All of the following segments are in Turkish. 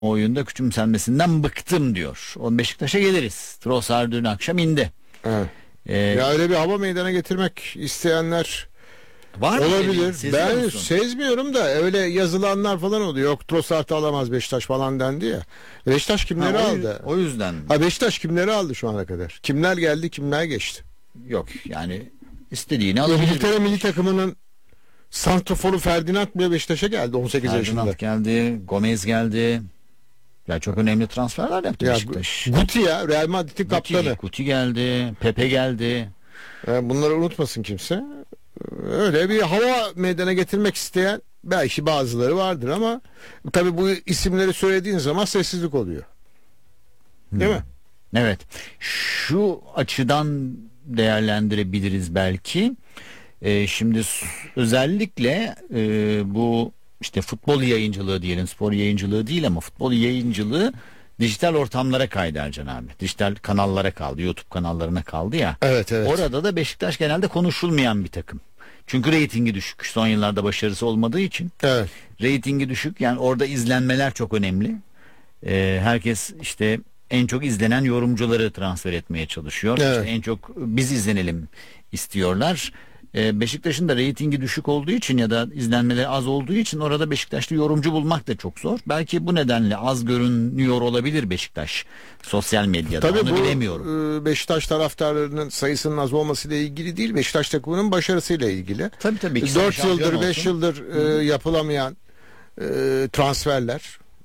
oyunda küçümsenmesinden bıktım diyor. O Beşiktaş'a geliriz. Trossard dün akşam indi. Evet. Ya öyle bir hava meydana getirmek isteyenler var mı? olabilir. Ben sezmiyorum da öyle yazılanlar falan oluyor. Yok, Trossard'ı alamaz Beşiktaş falan dendi ya. Beşiktaş kimleri aldı? O yüzden. Beşiktaş kimleri aldı şu ana kadar? Kimler geldi, kimler geçti? Yok yani istediğini alabilir. İngiltere milli takımının santraforu Ferdinand bile Beşiktaş'a geldi 18 yaşında. Ferdinand geldi, Gomez geldi. Ya çok önemli transferler yaptı Beşiktaş. Guti ya, Real Madrid'in kaptanı. Guti geldi, Pepe geldi. Bunları unutmasın kimse. Öyle bir hava meydana getirmek isteyen belki bazıları vardır ama tabii bu isimleri söylediğin zaman sessizlik oluyor. Değil mi? Evet. Şu açıdan değerlendirebiliriz belki. Şimdi özellikle bu işte futbol yayıncılığı diyelim, spor yayıncılığı değil ama futbol yayıncılığı dijital ortamlara kaydı Ercan abi. Dijital kanallara kaldı, YouTube kanallarına kaldı ya. Evet. Orada da Beşiktaş genelde konuşulmayan bir takım. Çünkü reytingi düşük. Son yıllarda başarısı olmadığı için. Evet. Reytingi düşük. Yani orada izlenmeler çok önemli. Herkes işte en çok izlenen yorumcuları transfer etmeye çalışıyor. Evet. İşte en çok biz izlenelim istiyorlar. Beşiktaş'ın da reytingi düşük olduğu için ya da izlenmeleri az olduğu için orada Beşiktaşlı yorumcu bulmak da çok zor. Belki bu nedenle az görünüyor olabilir Beşiktaş sosyal medyada. Tabii onu bu bilemiyorum. Beşiktaş taraftarlarının sayısının az olmasıyla ilgili değil, Beşiktaş takımının başarısıyla ilgili. Tabii. 4 yıldır 5 yıldır yapılamayan transferler.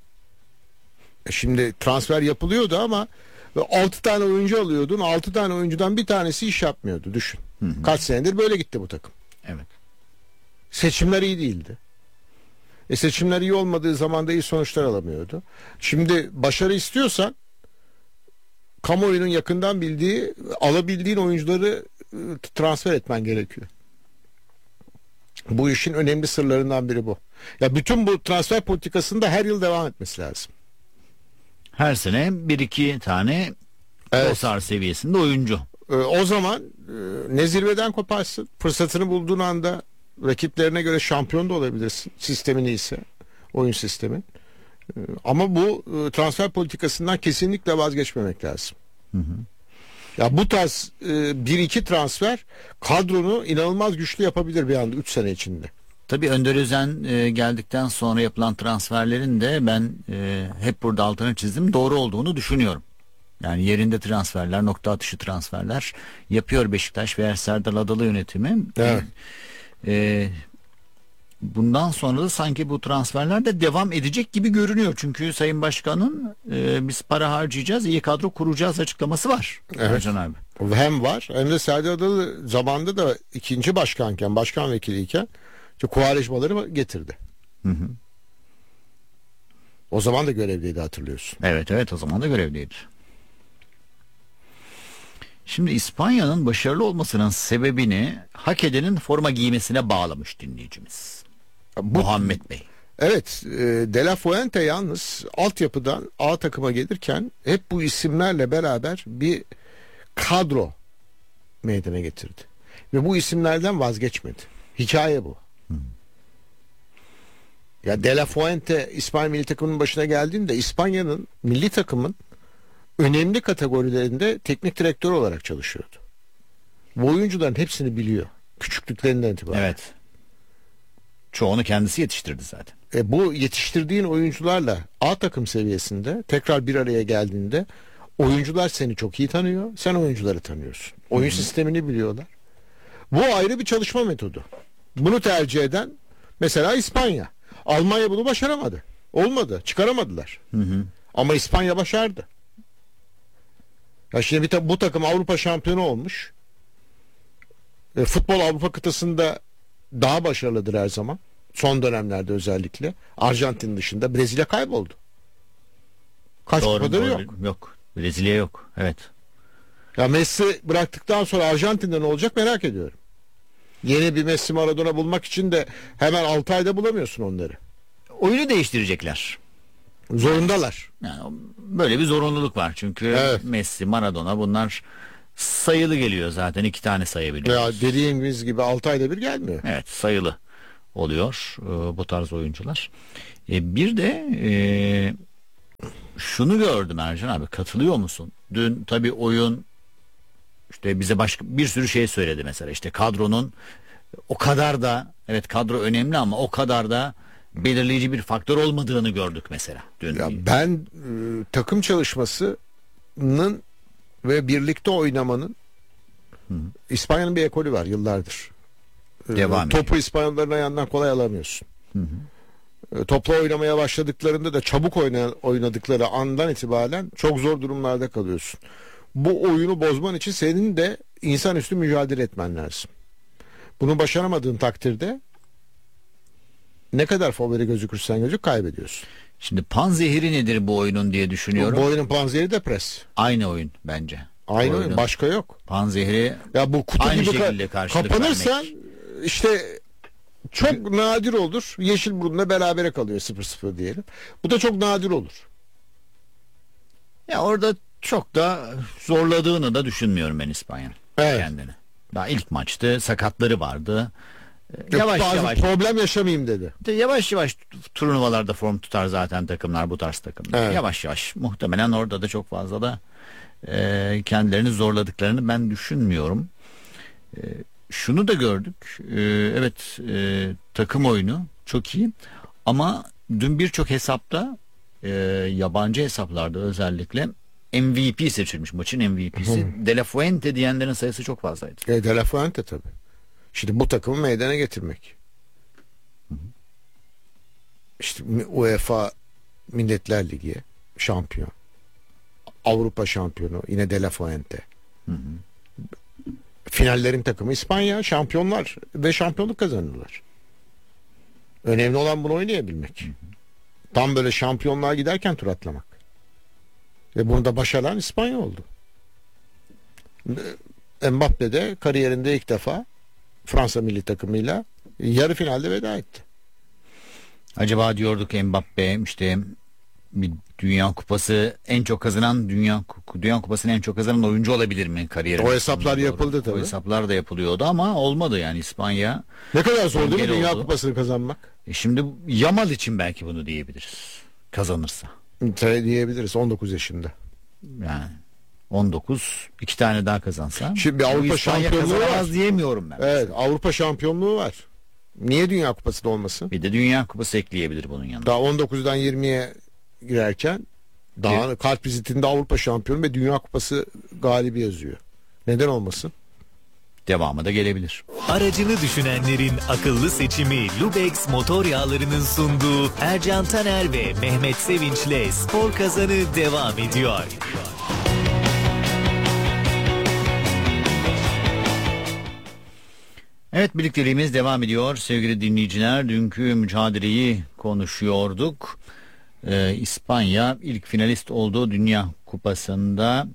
Şimdi transfer yapılıyordu ama 6 tane oyuncu alıyordun. 6 tane oyuncudan bir tanesi iş yapmıyordu, düşün. Kaç senedir böyle gitti bu takım. Evet. Seçimler iyi değildi. Seçimler iyi olmadığı zaman da iyi sonuçlar alamıyordu. Şimdi başarı istiyorsan kamuoyunun yakından bildiği, alabildiğin oyuncuları transfer etmen gerekiyor. Bu işin önemli sırlarından biri bu. Ya bütün bu transfer politikasında her yıl devam etmesi lazım. Her sene 1-2 tane Trossard seviyesinde oyuncu. O zaman ne zirveden koparsın, fırsatını bulduğun anda rakiplerine göre şampiyon da olabilirsin. Sistemin iyiyse, oyun sistemin. Ama bu transfer politikasından kesinlikle vazgeçmemek lazım. Ya bu tarz 1-2 transfer kadronu inanılmaz güçlü yapabilir bir anda 3 sene içinde. Tabii Önder Özen geldikten sonra yapılan transferlerin de ben hep burada altını çizdim, doğru olduğunu düşünüyorum. Yani yerinde transferler, nokta atışı transferler yapıyor Beşiktaş ve Serdar Adalı yönetimi. Evet. Bundan sonra da sanki bu transferler de devam edecek gibi görünüyor. Çünkü Sayın Başkan'ın biz para harcayacağız, iyi kadro kuracağız açıklaması var. Evet. Ercan abi. Hem var hem de Serdar Adalı zamanında da ikinci başkanken, başkan vekiliyken Kuvarecmaları getirdi. O zaman da görevliydi, hatırlıyorsun. Evet, o zaman da görevliydi. Şimdi İspanya'nın başarılı olmasının sebebini hak edenin forma giymesine bağlamış dinleyicimiz. Muhammed Bey. Evet, De La Fuente yalnız altyapıdan A takıma gelirken hep bu isimlerle beraber bir kadro meydana getirdi. Ve bu isimlerden vazgeçmedi. Hikaye bu. Ya De La Fuente İspanya milli takımının başına geldiğinde İspanya'nın milli takımın önemli kategorilerinde teknik direktör olarak çalışıyordu. Bu oyuncuların hepsini biliyor. Küçüklüklerinden itibaren. Evet. Çoğunu kendisi yetiştirdi zaten. Bu yetiştirdiğin oyuncularla A takım seviyesinde tekrar bir araya geldiğinde oyuncular seni çok iyi tanıyor. Sen oyuncuları tanıyorsun. Oyun sistemini biliyorlar. Bu ayrı bir çalışma metodu. Bunu tercih eden mesela İspanya. Almanya bunu başaramadı. Olmadı. Çıkaramadılar. Ama İspanya başardı. Ya şimdi bu takım Avrupa şampiyonu olmuş. Futbol Avrupa kıtasında daha başarılıdır her zaman. Son dönemlerde özellikle. Arjantin dışında Brezilya kayboldu. Kaç kupadır yok. Yok. Brezilya yok. Evet. Ya Messi bıraktıktan sonra Arjantin'de ne olacak merak ediyorum. Yeni bir Messi, Maradona bulmak için de hemen 6 ayda bulamıyorsun onları. Oyunu değiştirecekler. Zorundalar. Yani böyle bir zorunluluk var. Çünkü Messi, Maradona bunlar sayılı geliyor zaten. 2 tane sayabiliyoruz. Ya dediğimiz gibi 6 ayda bir gelmiyor. Evet, sayılı oluyor bu tarz oyuncular. Bir de şunu gördüm Ercan abi, katılıyor musun? Dün tabii oyun işte bize başka bir sürü şey söyledi, mesela işte kadronun o kadar da, evet kadro önemli ama o kadar da belirleyici bir faktör olmadığını gördük mesela dün. Ya ben takım çalışmasının ve birlikte oynamanın, İspanya'nın bir ekolü var yıllardır. Devam Topu ediyor. İspanyolların ayağından kolay alamıyorsun. Topla oynamaya başladıklarında da çabuk oynadıkları andan itibaren çok zor durumlarda kalıyorsun. Bu oyunu bozman için senin de insanüstü mücadele etmen lazım. Bunu başaramadığın takdirde ne kadar favori gözükürsen gözük kaybediyorsun. Şimdi panzehiri nedir bu oyunun diye düşünüyorum. Bu oyunun panzehiri de pres. Aynı oyun bence. Aynı Bu oyun, oyunun başka yok. panzehiri Ya bu kutu aynı gibi şekilde karşılık kapanırsan vermek. işte çok nadir olur. Yeşilburnu'nda berabere kalıyor 0-0 diyelim. Bu da çok nadir olur. Ya orada çok da zorladığını da düşünmüyorum ben İspanya'nın Evet. kendini. Daha ilk maçtı, sakatları vardı. Yavaş Bazı yavaş problem yaşamayayım dedi. yavaş yavaş turnuvalarda form tutar zaten takımlar, bu tarz takımlar. Evet. Yavaş yavaş, muhtemelen orada da çok fazla da kendilerini zorladıklarını ben düşünmüyorum. Şunu da gördük. Evet, takım oyunu çok iyi ama dün birçok hesapta, yabancı hesaplarda özellikle MVP seçilmiş, maçın MVP'si. De La Fuente diyenlerin sayısı çok fazlaydı. De La Fuente tabii. Şimdi bu takımı meydana getirmek. İşte UEFA Milletler Ligi şampiyon. Avrupa şampiyonu yine De La Fuente. Finallerin takımı İspanya, şampiyonlar ve şampiyonluk kazanırlar. Önemli olan bunu oynayabilmek. Tam böyle şampiyonluğa giderken tur atlamak. Ve bunu da başaran İspanya oldu. Mbappe de kariyerinde ilk defa Fransa milli takımıyla yarı finalde veda etti. Acaba diyorduk Mbappe işte bir Dünya Kupası en çok kazanan, Dünya Kupası'nı en çok kazanan oyuncu olabilir mi kariyerinde? O hesaplar yapıldı O tabii. hesaplar da yapılıyordu ama olmadı yani İspanya. Ne kadar zor değil mi Engel Dünya oldu. Kupası'nı kazanmak? Şimdi Yamal için belki bunu diyebiliriz. Kazanırsa. Diyebiliriz 19 yaşında. Yani 19, 2 tane daha kazansa. Şimdi bu Avrupa İspanya şampiyonluğu kazanamaz var. diyemiyorum ben. Evet, Avrupa şampiyonluğu var. Niye Dünya Kupası da olmasın? Bir de Dünya Kupası ekleyebilir bunun yanına. Daha 19'dan 20'ye girerken daha kart vizitinde Avrupa şampiyonu ve Dünya Kupası galibi yazıyor. Neden olmasın? Devamı da gelebilir. Aracını düşünenlerin akıllı seçimi Lubex motor yağlarının sunduğu Ercan Taner ve Mehmet Sevinç'le Spor Kazanı devam ediyor. Evet, birlikteliğimiz devam ediyor sevgili dinleyiciler. Dünkü mücadeleyi konuşuyorduk. İspanya ilk finalist olduğu Dünya Kupası'nda.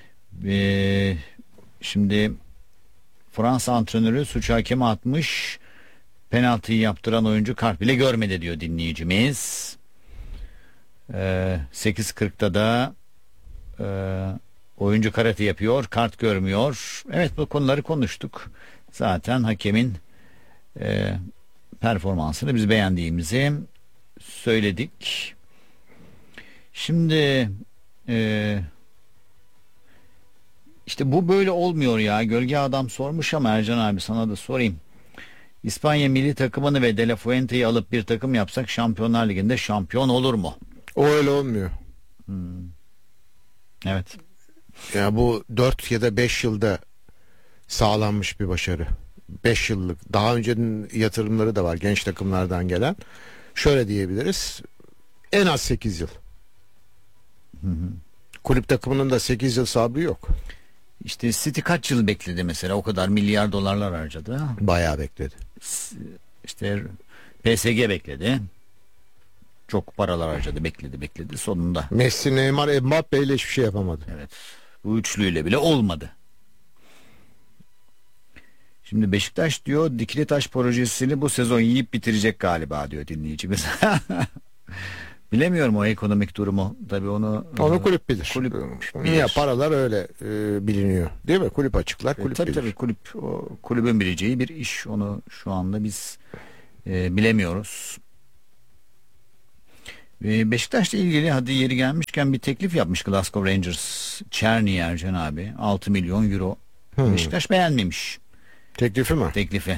Şimdi Fransa antrenörü suç hakemi atmış. Penaltıyı yaptıran oyuncu kart bile görmedi diyor dinleyicimiz. 8.40'da da oyuncu karate yapıyor, kart görmüyor. Evet, bu konuları konuştuk. Zaten hakemin performansını biz beğendiğimizi söyledik. Şimdi işte bu böyle olmuyor ya. Gölge adam sormuş ama Ercan abi sana da sorayım. İspanya milli takımını ve De La Fuente'yi alıp bir takım yapsak Şampiyonlar Ligi'nde şampiyon olur mu? O öyle olmuyor. Evet. Ya bu 4 ya da 5 yılda sağlanmış bir başarı. 5 yıllık. Daha öncenin yatırımları da var genç takımlardan gelen. Şöyle diyebiliriz. En az 8 yıl. Kulüp takımının da 8 yıl sabrı yok. İşte City kaç yıl bekledi mesela, o kadar milyar dolarlar harcadı. Bayağı bekledi. İşte PSG bekledi. Çok paralar harcadı, bekledi sonunda. Messi, Neymar, Mbappe ile hiçbir şey yapamadı. Evet. Bu üçlüyle bile olmadı. Şimdi Beşiktaş diyor Dikili Taş projesini bu sezon yiyip bitirecek galiba diyor dinleyicimiz. Bilemiyorum o ekonomik durumu. Tabii onu Kulüp bilir. Kulüp Niye paralar öyle biliniyor. Değil mi? Kulüp açıklar, kulüp bilir. tabii kulübün bileceği bir iş. Onu şu anda biz bilemiyoruz. Beşiktaş'la ilgili hadi yeri gelmişken bir teklif yapmış Glasgow Rangers. Czerny Ercan abi 6 milyon euro. Beşiktaş beğenmemiş Teklifi mi? teklifi.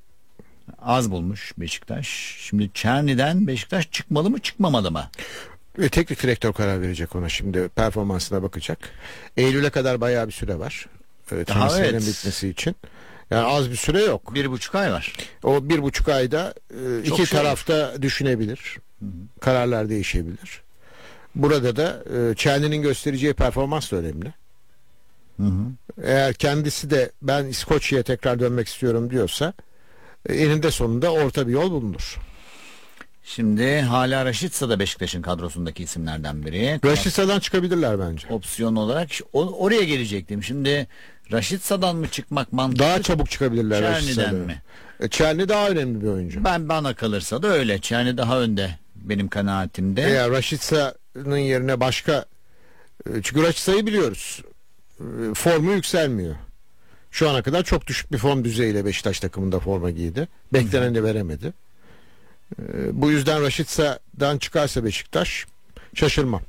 Az bulmuş Beşiktaş. Şimdi Czerny'den Beşiktaş çıkmalı mı çıkmamalı mı? Teknik direktör karar verecek ona, şimdi performansına bakacak. Eylül'e kadar bayağı bir süre var. Transferin bitmesi için. Yani az bir süre yok. 1,5 ay var. O 1,5 ayda iki şey tarafta düşünebilir. Kararlar değişebilir. Burada da Çerni'nin göstereceği performans da önemli. Eğer kendisi de ben İskoçya'ya tekrar dönmek istiyorum diyorsa eninde sonunda orta bir yol bulunur. Şimdi hala Rashica da Beşiktaş'ın kadrosundaki isimlerden biri. Rashica'dan çıkabilirler bence. Opsiyon olarak oraya gelecektim. Şimdi Rashica'dan mı çıkmak mantıklı? Daha çabuk çıkabilirler Czerny'den Rashica'dan mi? Czerny daha önemli bir oyuncu. Bana kalırsa da öyle. Czerny daha önde benim kanaatimde. Eğer Rashica'nın yerine başka, çünkü Rashica'yı biliyoruz. Formu yükselmiyor. Şu ana kadar çok düşük bir form düzeyiyle Beşiktaş takımında forma giydi. Bekleneni veremedi. Bu yüzden Rashica'dan çıkarsa Beşiktaş şaşırmam.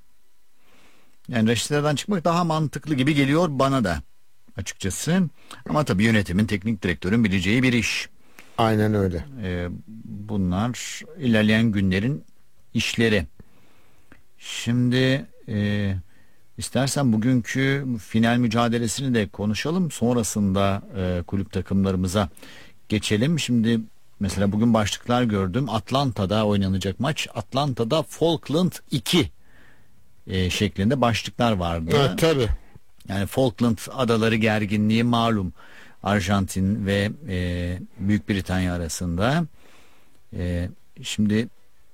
Yani Rashica'dan çıkmak daha mantıklı gibi geliyor bana da açıkçası. Ama tabii yönetimin, teknik direktörün bileceği bir iş. Aynen öyle. Bunlar ilerleyen günlerin işleri. Şimdi istersen bugünkü final mücadelesini de konuşalım. Sonrasında kulüp takımlarımıza geçelim. Şimdi mesela bugün başlıklar gördüm. Atlanta'da oynanacak maç. Atlanta'da Falkland 2 şeklinde başlıklar vardı. Evet, tabii. Yani Falkland adaları gerginliği malum. Arjantin ve Büyük Britanya arasında. Şimdi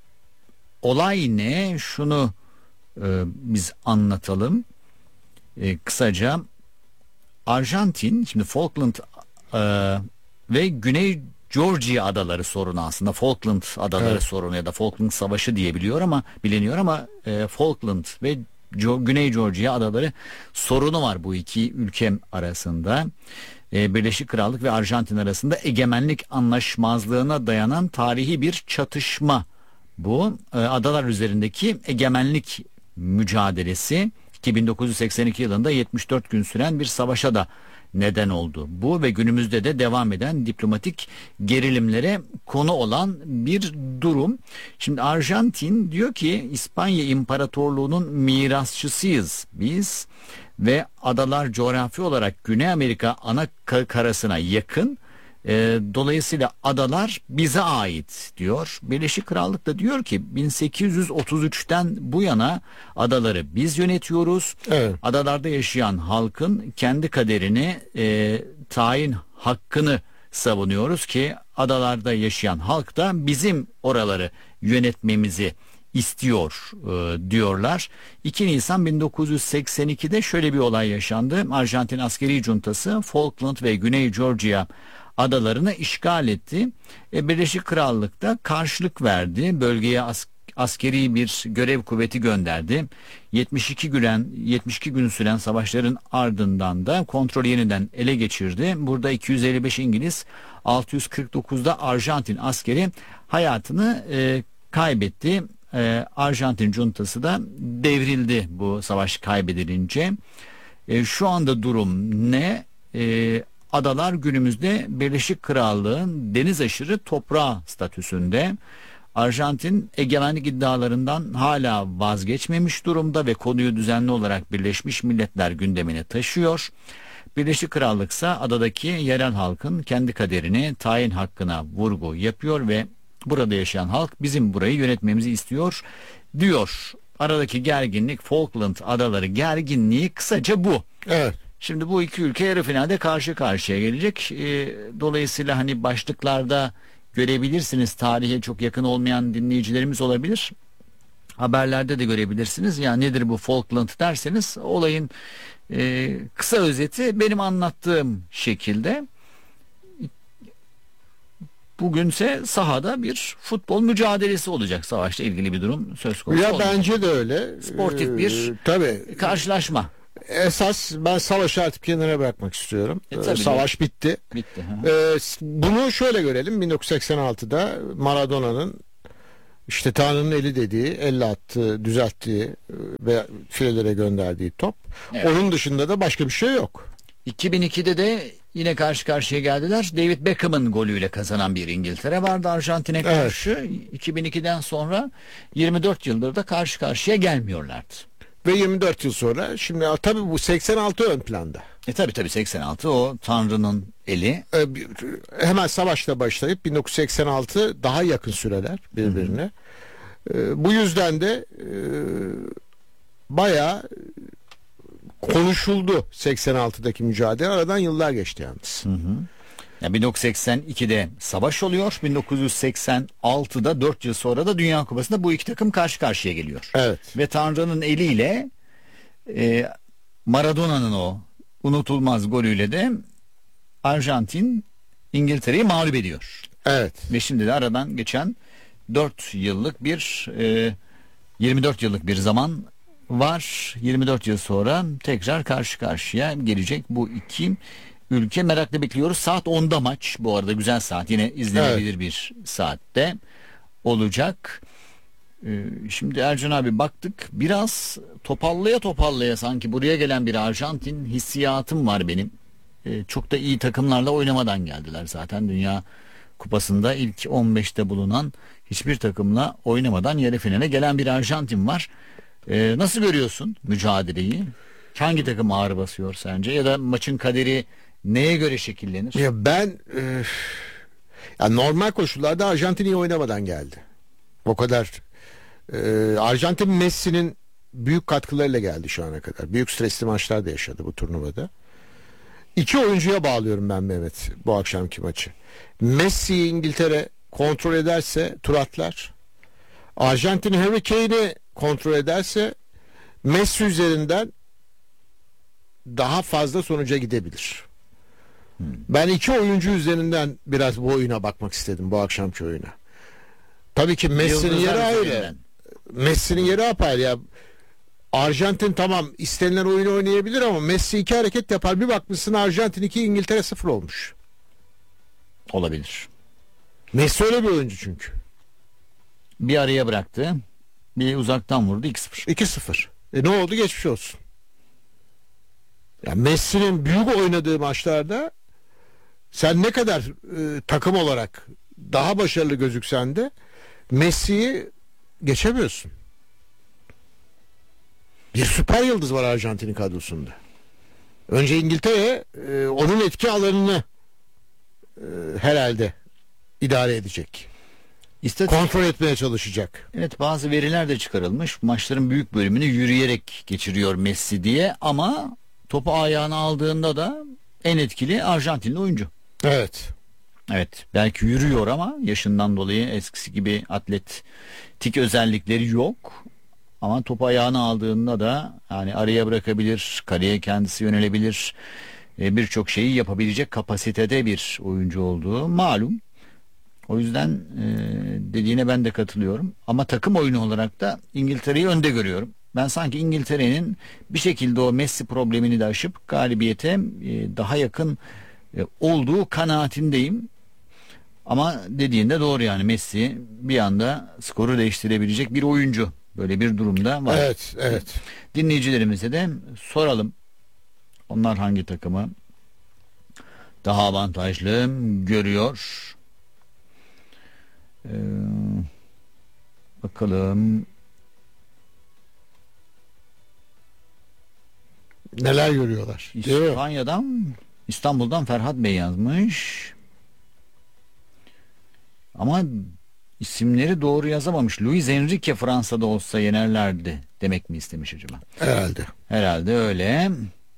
olay ne? Şunu biz anlatalım. Kısaca Arjantin, şimdi Falkland ve Güney Georgia adaları sorunu, aslında Falkland adaları sorunu ya da Falkland Savaşı diye biliniyor ama Falkland ve Güney Georgia adaları sorunu var bu iki ülke arasında. Birleşik Krallık ve Arjantin arasında egemenlik anlaşmazlığına dayanan tarihi bir çatışma bu. Adalar üzerindeki egemenlik mücadelesi 1982 yılında 74 gün süren bir savaşa da neden oldu. Bu ve günümüzde de devam eden diplomatik gerilimlere konu olan bir durum. Şimdi Arjantin diyor ki İspanya İmparatorluğu'nun mirasçısıyız biz ve adalar coğrafi olarak Güney Amerika ana karasına yakın. Dolayısıyla adalar bize ait diyor. Birleşik Krallık da diyor ki 1833'ten bu yana adaları biz yönetiyoruz. Evet. Adalarda yaşayan halkın kendi kaderini tayin hakkını savunuyoruz ki adalarda yaşayan halk da bizim oraları yönetmemizi istiyor diyorlar. 2 Nisan 1982'de şöyle bir olay yaşandı. Arjantin askeri cuntası Falkland ve Güney Georgia adalarını işgal etti. Birleşik Krallık da karşılık verdi. Bölgeye askeri bir görev kuvveti gönderdi. 72 gün süren savaşların ardından da kontrolü yeniden ele geçirdi. Burada 255 İngiliz, 649'da Arjantin askeri hayatını kaybetti. Arjantin cuntası da devrildi bu savaş kaybedilince. Şu anda durum ne? Adalar günümüzde Birleşik Krallık'ın deniz aşırı toprağı statüsünde. Arjantin egemenlik iddialarından hala vazgeçmemiş durumda ve konuyu düzenli olarak Birleşmiş Milletler gündemine taşıyor. Birleşik Krallık ise adadaki yerel halkın kendi kaderini tayin hakkına vurgu yapıyor ve burada yaşayan halk bizim burayı yönetmemizi istiyor diyor. Aradaki gerginlik, Falkland adaları gerginliği kısaca bu. Evet. Şimdi bu iki ülke yarı finalde karşı karşıya gelecek. Dolayısıyla hani başlıklarda görebilirsiniz, tarihe çok yakın olmayan dinleyicilerimiz olabilir. Haberlerde de görebilirsiniz. Ya nedir bu Falkland derseniz olayın kısa özeti benim anlattığım şekilde. Bugünse sahada bir futbol mücadelesi olacak. Savaşla ilgili bir durum söz konusu olacak. Ya bence de öyle. Sportif bir karşılaşma. Esas ben savaşı artık kenara bırakmak istiyorum. Savaş bitti. Bitti. Bunu şöyle görelim. 1986'da Maradona'nın İşte Tanrı'nın eli dediği, elle attığı, düzelttiği ve filelere gönderdiği top. Evet. Onun dışında da başka bir şey yok. 2002'de de yine karşı karşıya geldiler. David Beckham'ın golüyle kazanan bir İngiltere vardı Arjantin'e karşı. 2002'den sonra 24 yıldır da karşı karşıya gelmiyorlardı. Ve 24 yıl sonra, şimdi tabii bu 86 ön planda. Tabii 86 o Tanrı'nın eli. Hemen savaşla başlayıp 1986 daha yakın süreler birbirine. Bu yüzden de bayağı konuşuldu 86'daki mücadele. Aradan yıllar geçti yalnız. Yani 1982'de savaş oluyor. 1986'da 4 yıl sonra da Dünya Kupası'nda bu iki takım karşı karşıya geliyor. Evet. Ve Tanrı'nın eliyle Maradona'nın o unutulmaz golüyle de Arjantin İngiltere'yi mağlup ediyor. Evet. Ve şimdi de aradan geçen 4 yıllık bir 24 yıllık bir zaman var. 24 yıl sonra tekrar karşı karşıya gelecek bu iki ülke. Merakla bekliyoruz. Saat 10'da maç. Bu arada güzel saat. Yine izlenebilir bir saatte olacak. Şimdi Ercan abi baktık. Biraz topallaya sanki buraya gelen bir Arjantin hissiyatım var benim. Çok da iyi takımlarla oynamadan geldiler zaten. Dünya Kupası'nda ilk 15'te bulunan hiçbir takımla oynamadan yarı finale gelen bir Arjantin var. Nasıl görüyorsun mücadeleyi? Hangi takım ağır basıyor sence? Ya da maçın kaderi neye göre şekillenir? Ya ben ya normal koşullarda Arjantin iyi oynamadan geldi. O kadar. Arjantin Messi'nin büyük katkılarıyla geldi şu ana kadar. Büyük stresli maçlar da yaşadı bu turnuvada. İki oyuncuya bağlıyorum ben Mehmet bu akşamki maçı. Messi'yi İngiltere kontrol ederse tur atlar. Arjantin Harry Kane'i kontrol ederse Messi üzerinden daha fazla sonuca gidebilir. Ben iki oyuncu üzerinden biraz bu oyuna bakmak istedim, bu akşamki oyuna. Tabii ki Messi'nin yeri ayrı. Messi'nin yeri apayrı ya. Arjantin tamam istenilen oyunu oynayabilir ama Messi iki hareket yapar. Bir bakmışsın Arjantin 2 İngiltere 0 olmuş. Olabilir. Messi öyle bir oyuncu çünkü. Bir araya bıraktı. Bir uzaktan vurdu 2-0. 2-0. Ne oldu? Geçmiş olsun. Ya Messi'nin büyük oynadığı maçlarda sen ne kadar takım olarak daha başarılı gözüksen de Messi'yi geçemiyorsun. Bir süper yıldız var Arjantin'in kadrosunda. Önce İngiltere onun etki alanını herhalde idare edecek. Kontrol etmeye çalışacak. Evet, bazı veriler de çıkarılmış. Maçların büyük bölümünü yürüyerek geçiriyor Messi diye, ama topu ayağına aldığında da en etkili Arjantinli oyuncu. Evet. Evet, belki yürüyor ama yaşından dolayı eskisi gibi atletik özellikleri yok. Ama topu ayağına aldığında da yani araya bırakabilir, kaleye kendisi yönelebilir, birçok şeyi yapabilecek kapasitede bir oyuncu olduğu malum. O yüzden dediğine ben de katılıyorum. Ama takım oyunu olarak da İngiltere'yi önde görüyorum. Ben sanki İngiltere'nin bir şekilde o Messi problemini de aşıp galibiyete daha yakın olduğu kanaatindeyim. Ama dediğinde doğru, yani Messi bir anda skoru değiştirebilecek bir oyuncu. Böyle bir durumda var. Evet, evet. Dinleyicilerimize de soralım. Onlar hangi takımı daha avantajlı görüyor? Bakalım. Neler görüyorlar? İstanbul'dan Ferhat Bey yazmış. Ama isimleri doğru yazamamış. Luis Enrique Fransa'da olsa yenerlerdi demek mi istemiş acaba? Herhalde. Herhalde öyle.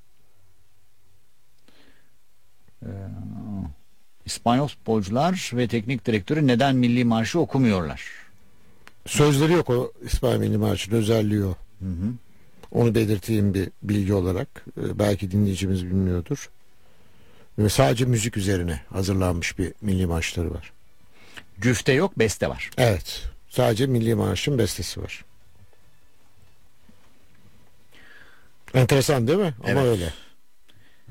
İspanyol futbolcular ve teknik direktörü neden milli marşı okumuyorlar? Sözleri yok o İspanya Milli Marşı'nın, özelliği o. Onu belirteyim bir bilgi olarak. Belki dinleyicimiz bilmiyordur. Ve sadece müzik üzerine hazırlanmış bir milli marşları var. Güfte yok, beste var. Evet. Sadece milli marşın bestesi var. Enteresan değil mi? Evet. Ama öyle.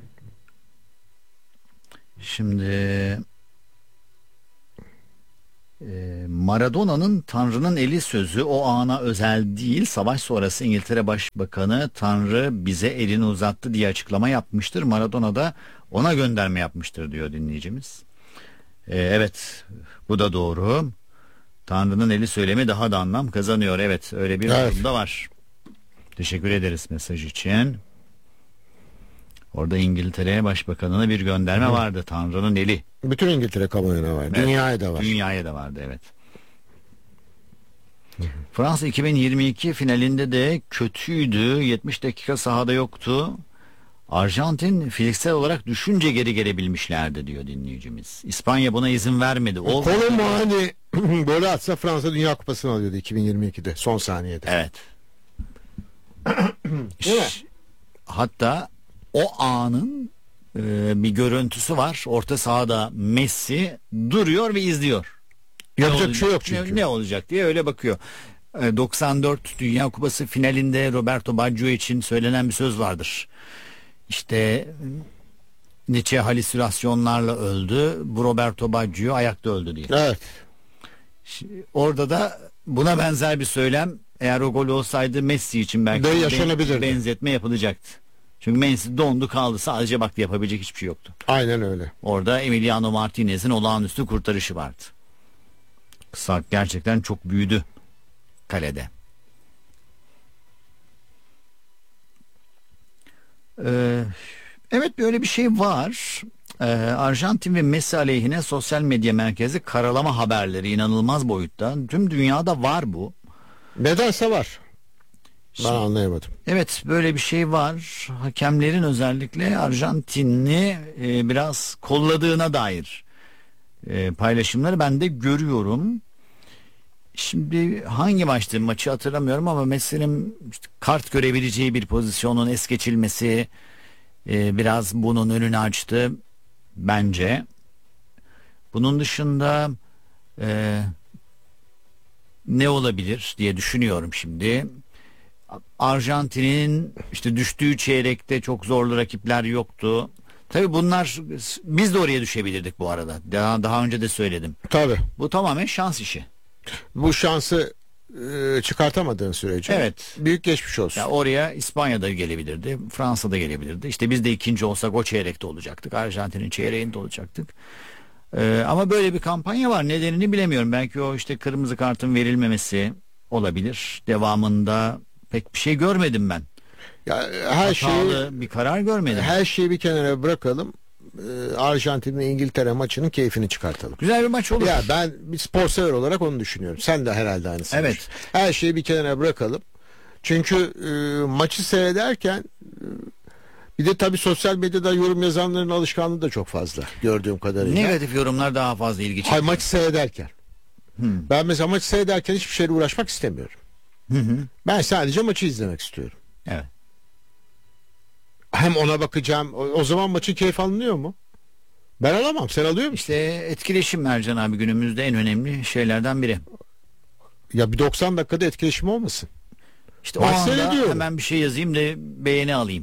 Şimdi Maradona'nın Tanrı'nın eli sözü o ana özel değil, savaş sonrası İngiltere Başbakanı Tanrı bize elini uzattı diye açıklama yapmıştır. Maradona da ona gönderme yapmıştır diyor dinleyicimiz. Evet, bu da doğru. Tanrı'nın eli söylemi daha da anlam kazanıyor. Evet, öyle bir durum da var. Teşekkür ederiz mesaj için. Orada İngiltere Başbakanı'na bir gönderme vardı. Tanrı'nın eli. Bütün İngiltere kamuoyuna var. Evet. Dünyaya da var. Dünyaya da vardı, evet. Fransa 2022 finalinde de kötüydü. 70 dakika sahada yoktu. Arjantin fiziksel olarak düşünce geri gelebilmişlerdi diyor dinleyicimiz. İspanya buna izin vermedi. Kolombo hani böyle atsa Fransa Dünya Kupası'nı alıyordu 2022'de son saniyede. Evet. Hatta o anın bir görüntüsü var. Orta sahada Messi duruyor ve izliyor. Yapacak bir şey yok çünkü. Ne olacak diye öyle bakıyor. 94 Dünya Kupası finalinde Roberto Baggio için söylenen bir söz vardır. İşte Nietzsche halüsinasyonlarla öldü. Bu Roberto Baggio ayakta öldü diye. Evet. Orada da buna benzer bir söylem, eğer o gol olsaydı Messi için belki benzetme yapılacaktı. Çünkü Messi dondu kaldı. Sadece baktı, yapabilecek hiçbir şey yoktu. Aynen öyle. Orada Emiliano Martinez'in olağanüstü kurtarışı vardı. Sark gerçekten çok büyüdü kalede. Evet, böyle bir şey var. Arjantin ve Messi aleyhine sosyal medya merkezi karalama haberleri inanılmaz boyutta. Tüm dünyada var bu. Nedense var. Ben anlayamadım. Evet, böyle bir şey var. Hakemlerin özellikle Arjantinli biraz kolladığına dair paylaşımları ben de görüyorum. Şimdi hangi maçtı, maçı hatırlamıyorum ama Messi'nin işte kart görebileceği bir pozisyonun es geçilmesi biraz bunun önünü açtı bence. Bunun dışında ne olabilir diye düşünüyorum şimdi. Arjantin'in işte düştüğü çeyrekte çok zorlu rakipler yoktu. Tabii bunlar, biz de oraya düşebilirdik bu arada. Daha önce de söyledim. Tabii. Bu tamamen şans işi. Bu şansı çıkartamadığın sürece evet, büyük geçmiş olsun. Ya oraya İspanya'da gelebilirdi, Fransa'da gelebilirdi. İşte biz de ikinci olsak o çeyrekte olacaktık. Arjantin'in çeyreğinde olacaktık. Ama böyle bir kampanya var. Nedenini bilemiyorum. Belki o işte kırmızı kartın verilmemesi olabilir. Devamında pek bir şey görmedim ben. Ya bir karar görmedim. Her şeyi bir kenara bırakalım. Arjantin ve İngiltere maçının keyfini çıkartalım. Güzel bir maç olur. Ya ben bir spor sever olarak onu düşünüyorum. Sen de herhalde aynısın. Evet. Her şeyi bir kenara bırakalım. Çünkü maçı seyrederken bir de tabii sosyal medyada yorum yazanların alışkanlığı da çok fazla gördüğüm kadarıyla. Negatif yorumlar daha fazla ilgi çekiyor. Maçı seyrederken. Ben mesela maçı seyrederken hiçbir şeyle uğraşmak istemiyorum. Ben sadece maçı izlemek istiyorum. Evet. Hem ona bakacağım. O zaman maçın keyif alınıyor mu? Ben alamam. Sen alıyor musun? İşte etkileşim Ercan abi günümüzde en önemli şeylerden biri. Ya bir 90 dakikada etkileşim olmasın. İşte o anda hemen bir şey yazayım da beğeni alayım.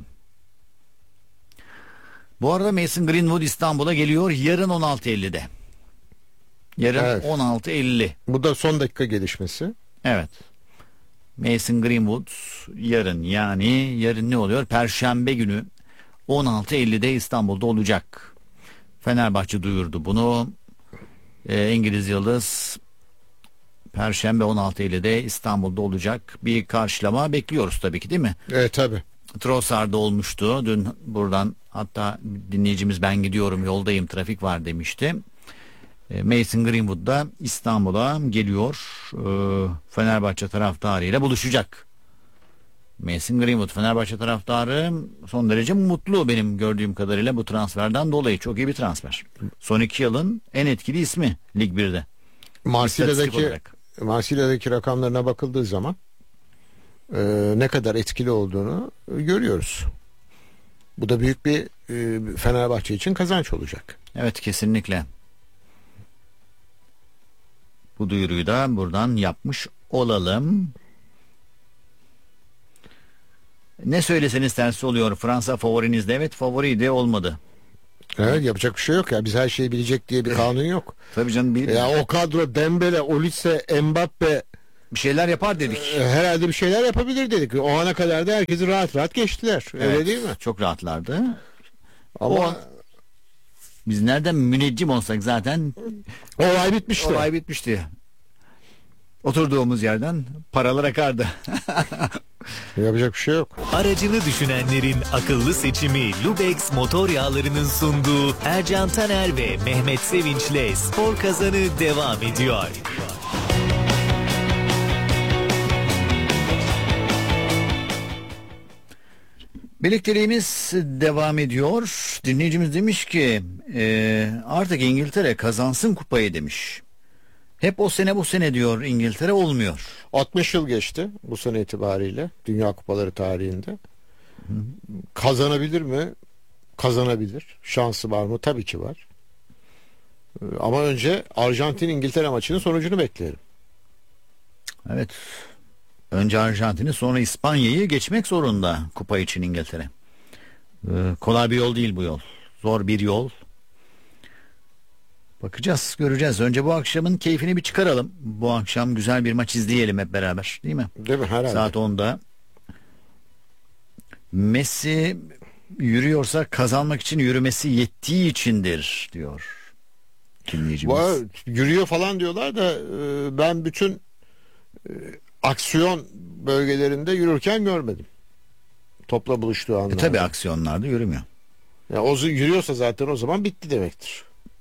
Bu arada Mason Greenwood İstanbul'a geliyor yarın 16.50'de. Yarın evet. 16.50. Bu da son dakika gelişmesi. Evet. Mason Greenwood yarın, yani yarın ne oluyor? Perşembe günü 16.50'de İstanbul'da olacak. Fenerbahçe duyurdu bunu. İngiliz Yıldız Perşembe 16.50'de İstanbul'da olacak. Bir karşılama bekliyoruz tabii ki, değil mi? Evet tabii. Trossard'da olmuştu. Dün buradan hatta dinleyicimiz ben gidiyorum yoldayım trafik var demişti. Mason Greenwood da İstanbul'a geliyor. Fenerbahçe taraftarıyla buluşacak. Mason Greenwood Fenerbahçe taraftarı son derece mutlu benim gördüğüm kadarıyla bu transferden dolayı. Çok iyi bir transfer. Son 2 yılın en etkili ismi Lig 1'de. Marsilya'daki rakamlarına bakıldığı zaman ne kadar etkili olduğunu görüyoruz. Bu da büyük bir Fenerbahçe için kazanç olacak. Evet, kesinlikle. Bu duyuruyu da buradan yapmış olalım. Ne söyleseniz tersi oluyor. Fransa favorinizde. Evet, favori de olmadı. Evet, yapacak bir şey yok ya. Biz her şeyi bilecek diye bir kanun yok. Tabii canım, Ya o kadro Dembele, Olise, Mbappe bir şeyler yapar dedik. herhalde bir şeyler yapabilir dedik. O ana kadar da herkesi rahat rahat geçtiler. Öyle Evet, değil mi? çok rahatlardı. Ama Biz nereden müneccim olsak zaten olay bitmişti. olay bitmişti. Oturduğumuz yerden paralar akardı. Yapacak bir şey yok. Aracını düşünenlerin akıllı seçimi Lubex Motor Yağları'nın sunduğu Ercan Taner ve Mehmet Sevinç'le Spor Kazanı devam ediyor. Birlikteliğimiz devam ediyor. Dinleyicimiz demiş ki artık İngiltere kazansın kupayı demiş. Hep o sene bu sene diyor, İngiltere olmuyor. 60 yıl geçti bu sene itibariyle Dünya Kupaları tarihinde. Kazanabilir mi? Kazanabilir. Şansı var mı? Tabii ki var. Ama önce Arjantin-İngiltere maçının sonucunu bekleyelim. Evet. Önce Arjantin'i, sonra İspanya'yı geçmek zorunda kupa için İngiltere. Kolay bir yol değil bu yol. Zor bir yol. Bakacağız, göreceğiz. Önce bu akşamın keyfini bir çıkaralım. Bu akşam güzel bir maç izleyelim hep beraber, değil mi? Değil mi? Herhalde. Saat 10'da. Messi yürüyorsa kazanmak için yürümesi yettiği içindir diyor dinleyicimiz. Yürüyor falan diyorlar da ben bütün aksiyon bölgelerinde yürürken görmedim. Topla buluştuğu anlarda. Tabii aksiyonlarda yürümüyor. Ya o yürüyorsa zaten o zaman bitti demektir.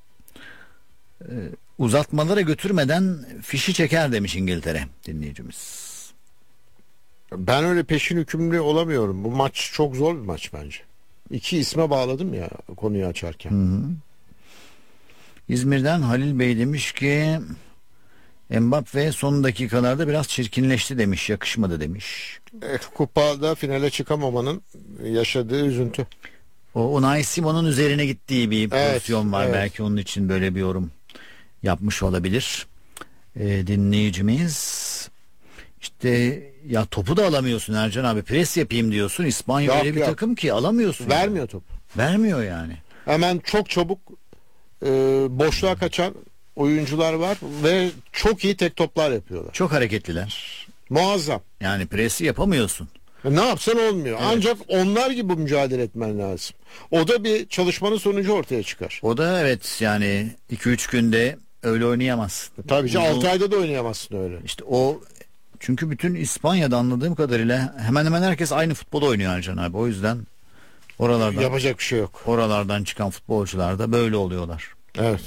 Uzatmalara götürmeden fişi çeker demiş İngiltere dinleyicimiz. Ben öyle peşin hükümlü olamıyorum. Bu maç çok zor bir maç bence. İki isme bağladım ya konuyu açarken. İzmir'den Halil Bey demiş ki Mbappe son dakikalarda biraz çirkinleşti demiş, yakışmadı demiş. Kupada finale çıkamamanın yaşadığı üzüntü. O Unai Simon'un üzerine gittiği bir pozisyon var. evet. Belki onun için böyle bir yorum yapmış olabilir. Dinleyicimiz işte ya topu da alamıyorsun Ercan abi, pres yapayım diyorsun. İspanya Yok, öyle bir yok. takım ki alamıyorsun. Vermiyor top. Vermiyor yani. Hemen çok çabuk boşluğa kaçan oyuncular var ve çok iyi tek toplar yapıyorlar. Çok hareketliler. Muazzam. Yani presi yapamıyorsun. Ne yapsan olmuyor. Evet. Ancak onlar gibi mücadele etmen lazım. O da bir çalışmanın sonucu ortaya çıkar. O da evet, yani 2-3 günde öyle oynayamazsın. Tabii ki Uzun- 6 ayda da oynayamazsın öyle. İşte o, çünkü bütün İspanya'da anladığım kadarıyla hemen hemen herkes aynı futbolu oynuyor Ercan abi. O yüzden Yapacak bir şey yok. oralardan çıkan futbolcular da böyle oluyorlar. Evet.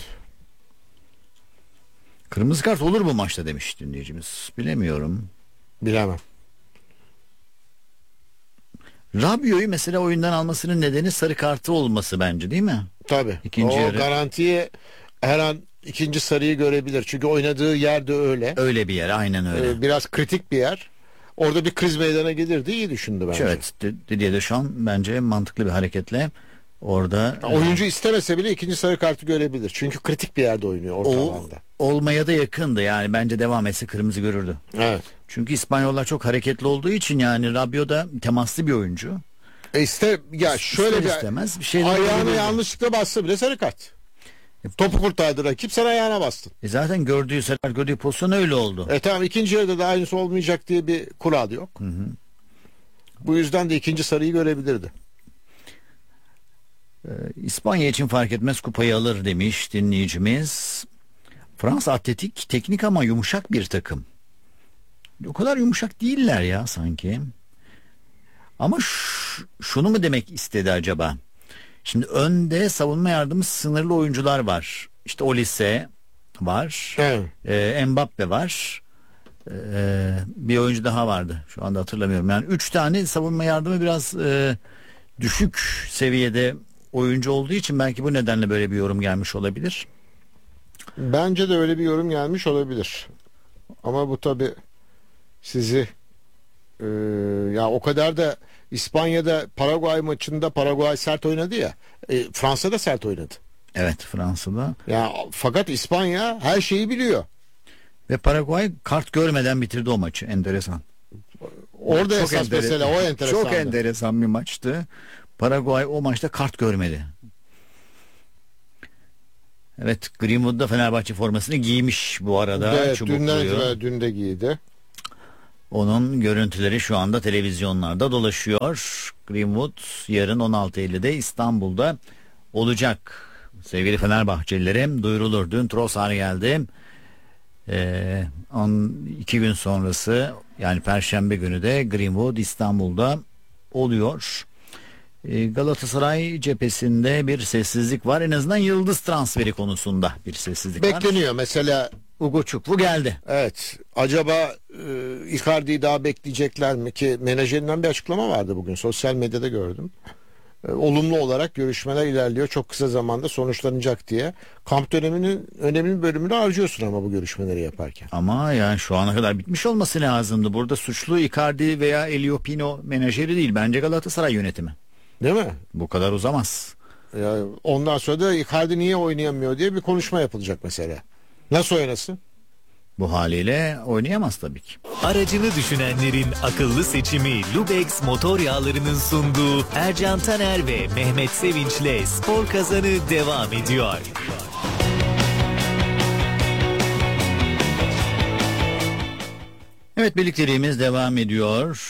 Kırmızı kart olur bu maçta demiş dinleyicimiz. Bilemiyorum. Bilemem. Rabiot'u mesela oyundan almasının nedeni sarı kartı olması bence, değil mi? Tabii. İkinci o yarı. garantiye her an ikinci sarıyı görebilir. Çünkü oynadığı yer de öyle. Öyle bir yer, aynen öyle. Biraz kritik bir yer. Orada bir kriz meydana gelirdi. İyi düşündü bence. Evet, Didier Deschamps bence mantıklı bir hareketle orada Oyuncu istemese bile ikinci sarı kartı görebilir. Çünkü kritik bir yerde oynuyor orta o alanda. olmaya da yakındı. Yani bence devam etse kırmızı görürdü. Evet. Çünkü İspanyollar çok hareketli olduğu için, yani Rabiot da temaslı bir oyuncu. Ya şöyle İster bir istemez bir şeyler ayağını olabilir. yanlışlıkla bassa bile sarı kart. Topu kurtardı rakip, sen ayağına bastın. Zaten gördüğü pozisyon öyle oldu. Tamam, ikinci yarıda da aynısı olmayacak diye bir kural yok. Bu yüzden de ikinci sarıyı görebilirdi. İspanya için fark etmez, kupayı alır demiş dinleyicimiz. Fransa atletik, teknik ama yumuşak bir takım. O kadar yumuşak değiller ya sanki. Ama şunu mu demek istedi acaba? Şimdi önde savunma yardımı sınırlı oyuncular var. İşte Olise var. Evet. Mbappe var. Bir oyuncu daha vardı. Şu anda hatırlamıyorum. Yani 3 tane savunma yardımı biraz düşük seviyede oyuncu olduğu için belki bu nedenle böyle bir yorum gelmiş olabilir. Bence de öyle bir yorum gelmiş olabilir. Ama bu tabi sizi ya o kadar da İspanya'da Paraguay maçında Paraguay sert oynadı ya. Fransa'da sert oynadı. Evet, Fransa'da. Ya fakat İspanya her şeyi biliyor. Ve Paraguay kart görmeden bitirdi o maçı. Enteresan. Orada Çok esas mesele o enteresan. Çok enteresan bir maçtı. Paraguay o maçta kart görmedi. Evet, Greenwood da Fenerbahçe formasını giymiş bu arada. Evet, dünden Çubukluyu. itibaren dün de giydi. Onun görüntüleri şu anda televizyonlarda dolaşıyor. Greenwood yarın 16.50'de İstanbul'da olacak. Sevgili Fenerbahçelilerim, duyurulur. Dün Trossard geldi. 2 gün sonrası, yani Perşembe günü de Greenwood İstanbul'da oluyor. Galatasaray cephesinde bir sessizlik var. En azından yıldız transferi konusunda bir sessizlik var. Bekleniyor mesela. Ugo Çukwu geldi. Evet. Acaba Icardi'yi daha bekleyecekler mi ki menajerinden bir açıklama vardı bugün. Sosyal medyada gördüm. Olumlu olarak görüşmeler ilerliyor. Çok kısa zamanda sonuçlanacak diye. Kamp döneminin önemli bir bölümünü harcıyorsun ama bu görüşmeleri yaparken. Ama yani şu ana kadar bitmiş olması lazımdı. Burada suçlu Icardi veya Elio Pino menajeri değil. Bence Galatasaray yönetimi. Değil mi? Bu kadar uzamaz. Ya ondan sonra da Icardi niye oynayamıyor diye bir konuşma yapılacak mesela. Nasıl oynasın? Bu haliyle oynayamaz tabii ki. Aracını düşünenlerin akıllı seçimi Lubex motor yağlarının sunduğu Ercan Taner ve Mehmet Sevinç'le Spor Kazanı devam ediyor. Evet, birlikteliğimiz devam ediyor.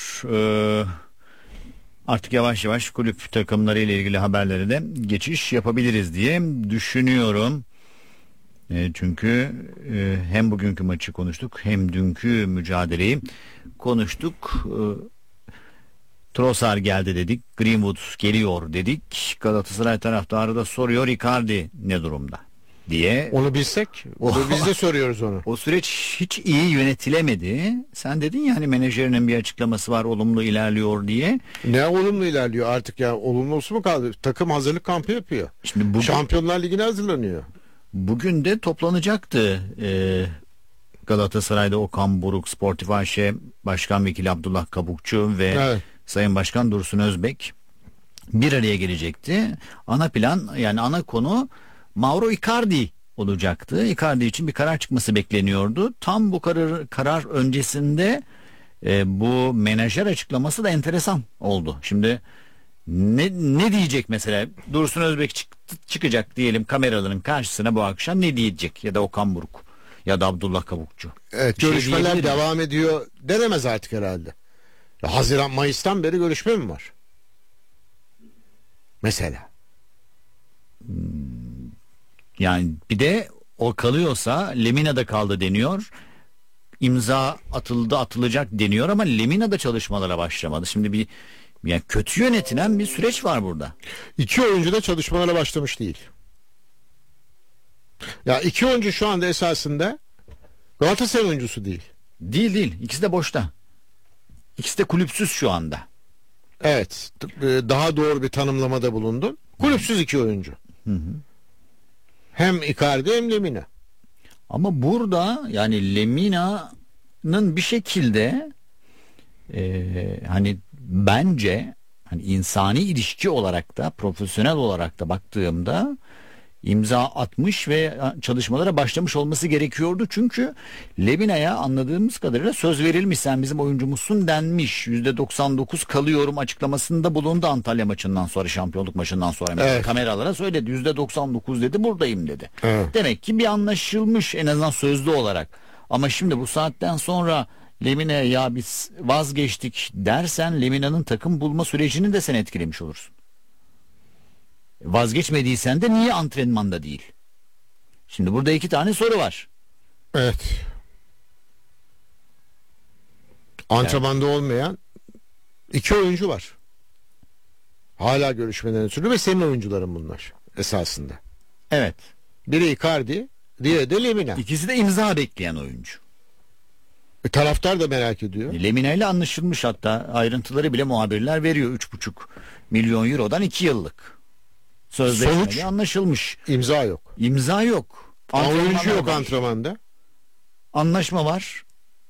Artık yavaş yavaş kulüp takımları ile ilgili haberlere de geçiş yapabiliriz diye düşünüyorum. Çünkü hem bugünkü maçı konuştuk hem dünkü mücadeleyi konuştuk. Trossard geldi dedik, Greenwood geliyor dedik. Galatasaray taraftarı da soruyor, Icardi ne durumda diye. Onu bilsek, biz de soruyoruz onu. O süreç hiç iyi yönetilemedi. Sen dedin ya hani menajerinin bir açıklaması var, olumlu ilerliyor diye. Ne olumlu ilerliyor artık ya, olumlusu mu kaldı? Takım hazırlık kampı yapıyor. Şimdi Şampiyonlar Ligi'ne hazırlanıyor. Bugün de toplanacaktı Galatasaray'da Okan Buruk, Sportif AŞ Başkan Vekili Abdullah Kabukçu ve Evet. Sayın Başkan Dursun Özbek bir araya gelecekti. Ana plan, yani ana konu Mauro Icardi olacaktı. Icardi için bir karar çıkması bekleniyordu. Tam bu karar öncesinde bu menajer açıklaması da enteresan oldu. Şimdi ne diyecek mesela? Dursun Özbek çıkacak diyelim kameraların karşısına bu akşam, ne diyecek? Ya da Okan Buruk ya da Abdullah Kabukçu. Evet, Bir şey görüşmeler diyebilir mi? devam ediyor denemez artık herhalde. Ya Haziran Mayıs'tan beri görüşme mi var? Mesela. Yani bir de o kalıyorsa Lemina'da kaldı deniyor. İmza atılacak deniyor ama Lemina'da çalışmalara başlamadı. Şimdi yani kötü yönetilen bir süreç var burada. 2 oyuncu da çalışmalara başlamış değil. Ya 2 oyuncu şu anda esasında Galatasaray oyuncusu değil. Değil. İkisi de boşta. İkisi de kulüpsüz şu anda. Evet. Daha doğru bir tanımlamada bulundun. Kulüpsüz 2 oyuncu. Hem Icardi hem Lemina. Ama burada yani Lemina'nın bir şekilde hani bence hani insani ilişki olarak da profesyonel olarak da baktığımda imza atmış ve çalışmalara başlamış olması gerekiyordu. Çünkü Lemina'ya anladığımız kadarıyla söz verilmiş, sen bizim oyuncumuzsun denmiş. %99 kalıyorum açıklamasında bulundu Antalya maçından sonra, şampiyonluk maçından sonra. Evet. Kameralara söyledi, %99 dedi, buradayım dedi. Evet. Demek ki bir anlaşılmış en azından sözlü olarak. Ama şimdi bu saatten sonra Lemina'ya ya biz vazgeçtik dersen Lemina'nın takım bulma sürecini de sen etkilemiş olursun. Vazgeçmediysen de niye antrenmanda değil? Şimdi burada 2 tane soru var. Evet. Antrenmanda olmayan 2 oyuncu var. Hala görüşmelerini sürüyor ve senin oyuncuların bunlar esasında. Evet. Biri Icardi, diğeri de Lemina. İkisi de imza bekleyen oyuncu. Taraftar da merak ediyor. Lemina ile anlaşılmış, hatta ayrıntıları bile muhabirler veriyor. 3,5 milyon eurodan 2 yıllık. Sözleşmede Sonuç? anlaşılmış. İmza yok. İmza yok. Oyuncu yok var. antrenmanda. Anlaşma var.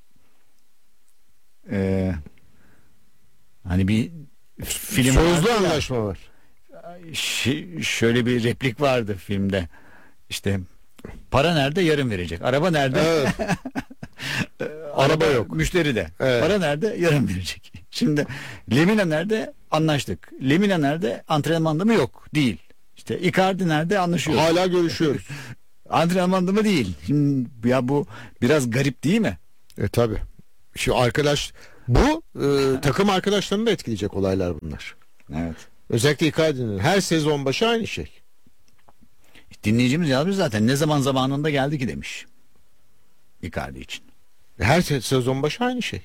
Hani bir film Sözlü vardı ya, anlaşma var. şöyle bir replik vardı filmde. İşte para nerede, yarın verecek. Araba nerede? Evet. Araba yok. Müşteri de. Evet. Para nerede, yarın verecek. Şimdi Lemina nerede, anlaştık. Lemina nerede, antrenmanda mı, yok, değil. İşte Icardi nerede, anlaşıyoruz. Hala görüşüyoruz. Antrenmanda mı değil. Şimdi ya bu biraz garip değil mi? Tabi. Şu arkadaş bu takım arkadaşlarını da etkileyecek olaylar bunlar. Evet. Özellikle Icardi'nin her sezon başı aynı şey. Dinleyicimiz yazmış zaten, ne zaman zamanında geldi ki demiş. Icardi için. Her sezon başı aynı şey.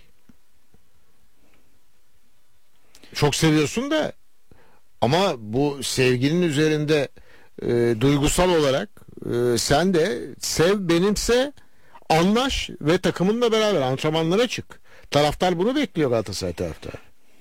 Çok seviyorsun da ama bu sevginin üzerinde duygusal olarak sen de sev, benimse, anlaş ve takımınla beraber antrenmanlara çık. Taraftar bunu bekliyor, Galatasaray taraftarı.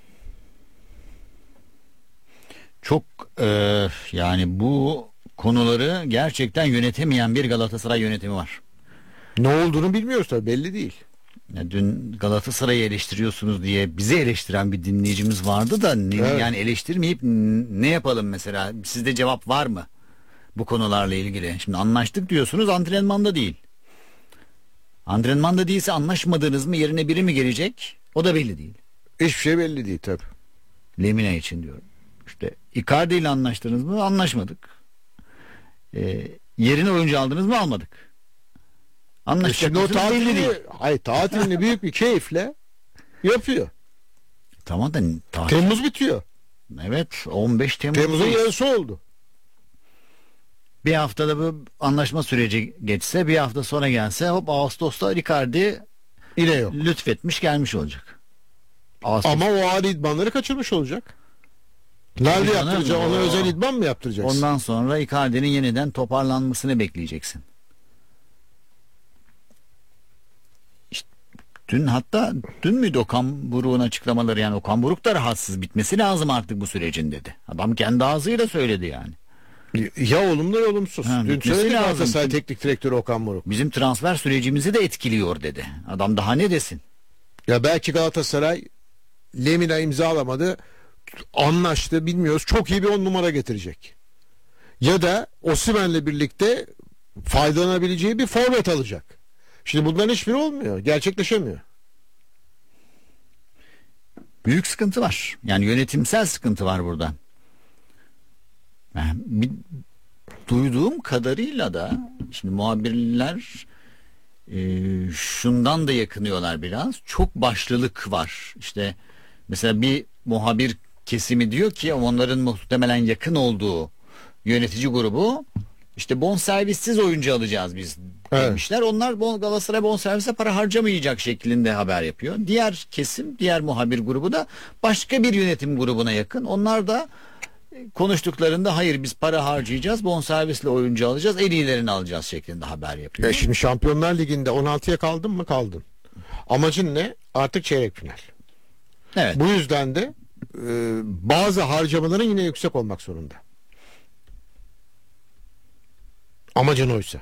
Çok yani bu konuları gerçekten yönetemeyen bir Galatasaray yönetimi var. Ne olduğunu bilmiyoruz tabii, belli değil. Ya dün Galatasaray'ı eleştiriyorsunuz diye bizi eleştiren bir dinleyicimiz vardı da Evet. yani eleştirmeyip ne yapalım mesela? Sizde cevap var mı bu konularla ilgili? Şimdi anlaştık diyorsunuz, antrenmanda değil. Antrenmanda değilse anlaşmadınız mı, yerine biri mi gelecek? O da belli değil. Hiçbir şey belli değil tabii. Lemina için diyorum. İşte Icardi ile anlaştınız mı? Anlaşmadık. Yerine oyuncu aldınız mı? Almadık. Anlaşacak Şimdi o mısınız? Belli değil. tatilini büyük bir keyifle yapıyor. Tamam da tatil. Temmuz bitiyor. Evet, 15 Temmuz'un Temmuz. yarısı oldu. Bir haftada bu anlaşma süreci geçse, bir hafta sonra gelse, hop Ağustos'ta Icardi Yine yok. lütfetmiş gelmiş olacak. Ağustos. Ama o ağır idmanları kaçırmış olacak. Nerede Tabii canım. yaptıracaksın? Ona özel idman mı yaptıracaksın? Ondan sonra Icardi'nin yeniden toparlanmasını bekleyeceksin. İşte dün müydü Okan Buruk'un açıklamaları, yani Okan Buruk da rahatsız, bitmesi lazım artık bu sürecin dedi. Adam kendi ağzıyla söyledi yani. Ya olumlu ya olumsuz. Ha, Dün bitmesi söyledi lazım. Galatasaray Teknik Direktörü Okan Buruk. Bizim transfer sürecimizi de etkiliyor dedi. Adam daha ne desin? Ya belki Galatasaray Lemina imzalamadı, anlaştı, bilmiyoruz. Çok iyi bir 10 numara getirecek. Ya da Osimhen'le birlikte faydalanabileceği bir forvet alacak. Şimdi bunların hiçbiri olmuyor. Gerçekleşemiyor. Büyük sıkıntı var. Yani yönetimsel sıkıntı var burada. Yani duyduğum kadarıyla da şimdi muhabirler şundan da yakınıyorlar biraz. Çok başlılık var. İşte mesela bir muhabir kesimi diyor ki onların muhtemelen yakın olduğu yönetici grubu işte bonservissiz oyuncu alacağız biz demişler. Onlar Galatasaray bonservise para harcamayacak şeklinde haber yapıyor. Diğer kesim, diğer muhabir grubu da başka bir yönetim grubuna yakın. Onlar da konuştuklarında hayır biz para harcayacağız, bonservisle oyuncu alacağız, en iyilerini alacağız şeklinde haber yapıyor. Şimdi Şampiyonlar Ligi'nde 16'ya kaldın mı kaldın. Amacın ne? Artık çeyrek final. Evet. Bu yüzden de bazı harcamaların yine yüksek olmak zorunda. Amacın oysa.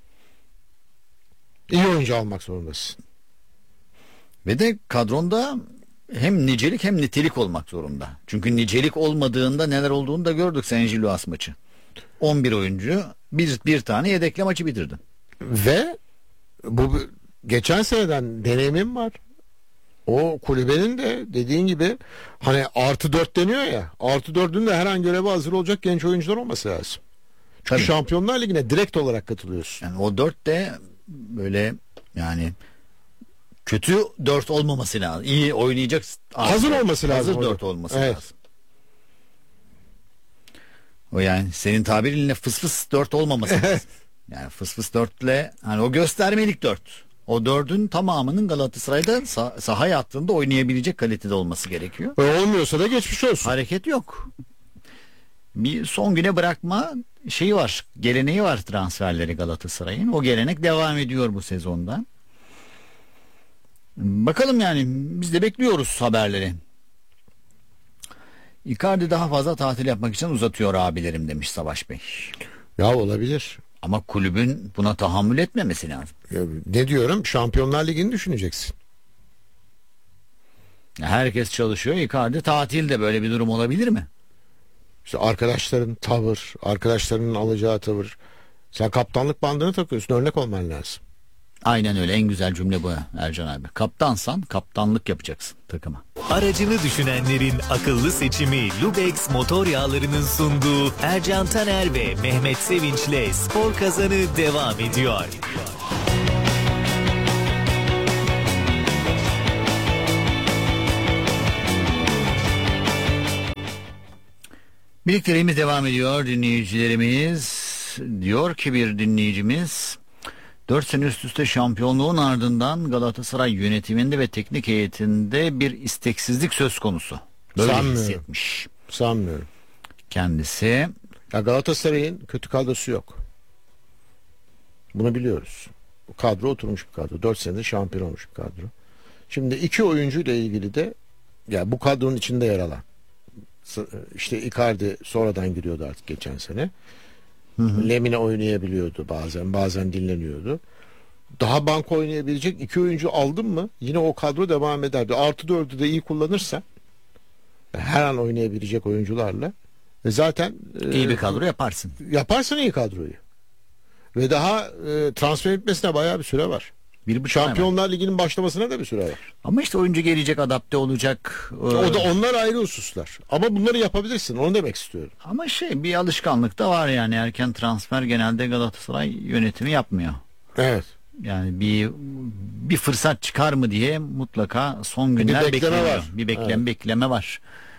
İyi oyuncu almak zorundasın. Ve de kadronda hem nicelik hem nitelik olmak zorunda. Çünkü nicelik olmadığında neler olduğunu da gördük Saint Gilloise maçı. 11 oyuncu bir tane yedekle maçı bitirdin. Ve bu geçen seneden deneyimim var. O kulübenin de dediğin gibi hani artı 4 deniyor ya. Artı 4'ün de her an göreve hazır olacak genç oyuncular olması lazım. Çünkü Tabii. Şampiyonlar Ligi'ne direkt olarak katılıyorsun. Yani o 4 de böyle yani kötü 4 olmaması lazım. İyi oynayacak. Hazır olması lazım. Hazır 4 olması Evet. lazım. O yani senin tabirinle fıs fıs 4 olmaması lazım. Yani fıs fıs 4 ile hani o göstermelik 4. O 4'ün tamamının Galatasaray'da sahaya attığında oynayabilecek kalitede olması gerekiyor. Olmuyorsa da geçmiş olsun. Hareket yok. Bir son güne bırakma şeyi var, geleneği var transferleri Galatasaray'ın. O gelenek devam ediyor bu sezonda. Bakalım yani biz de bekliyoruz haberleri. Icardi daha fazla tatil yapmak için uzatıyor abilerim demiş Savaş Bey. Ya olabilir. Ama kulübün buna tahammül etmemesi lazım. Ya, ne diyorum? Şampiyonlar Ligi'ni düşüneceksin. Herkes çalışıyor. Icardi tatilde, böyle bir durum olabilir mi? İşte arkadaşların tavır, arkadaşlarının alacağı tavır. Sen kaptanlık bandını takıyorsun. Örnek olman lazım. Aynen öyle, en güzel cümle bu Ercan abi. Kaptansan kaptanlık yapacaksın takıma. Aracını düşünenlerin akıllı seçimi Lubex Motor Yağları'nın sunduğu Ercan Taner ve Mehmet Sevinç'le Spor Kazanı devam ediyor. Birlikteliğimiz devam ediyor dinleyicilerimiz. Diyor ki bir dinleyicimiz, 4 sene üst üste şampiyonluğun ardından Galatasaray yönetiminde ve teknik heyetinde bir isteksizlik söz konusu. Böyle Sanmıyorum. hissetmiş Sanmıyorum. kendisi. Ya Galatasaray'ın kötü kadrosu yok. Bunu biliyoruz. Bu kadro oturmuş bir kadro. 4 senede şampiyon olmuş bir kadro. Şimdi 2 oyuncuyla ilgili de ya bu kadronun içinde yer alan, işte Icardi sonradan giriyordu artık geçen sene. Lemine oynayabiliyordu bazen dinleniyordu. Daha banko oynayabilecek 2 oyuncu aldın mı yine o kadro devam ederdi. Artı 4'ü de iyi kullanırsa her an oynayabilecek oyuncularla zaten İyi bir kadro yaparsın. yaparsın iyi kadroyu. Ve daha transfer etmesine bayağı bir süre var. 1,5 ay var. Şampiyonlar Ligi'nin başlamasına da bir süre var. Ama işte oyuncu gelecek, adapte olacak. O da onlar ayrı hususlar. Ama bunları yapabilirsin. Onu demek istiyorum. Ama bir alışkanlık da var yani, erken transfer genelde Galatasaray yönetimi yapmıyor. Evet. Yani bir fırsat çıkar mı diye mutlaka son günler Bir bekleme bekleniyor. var. Bir bekleme var.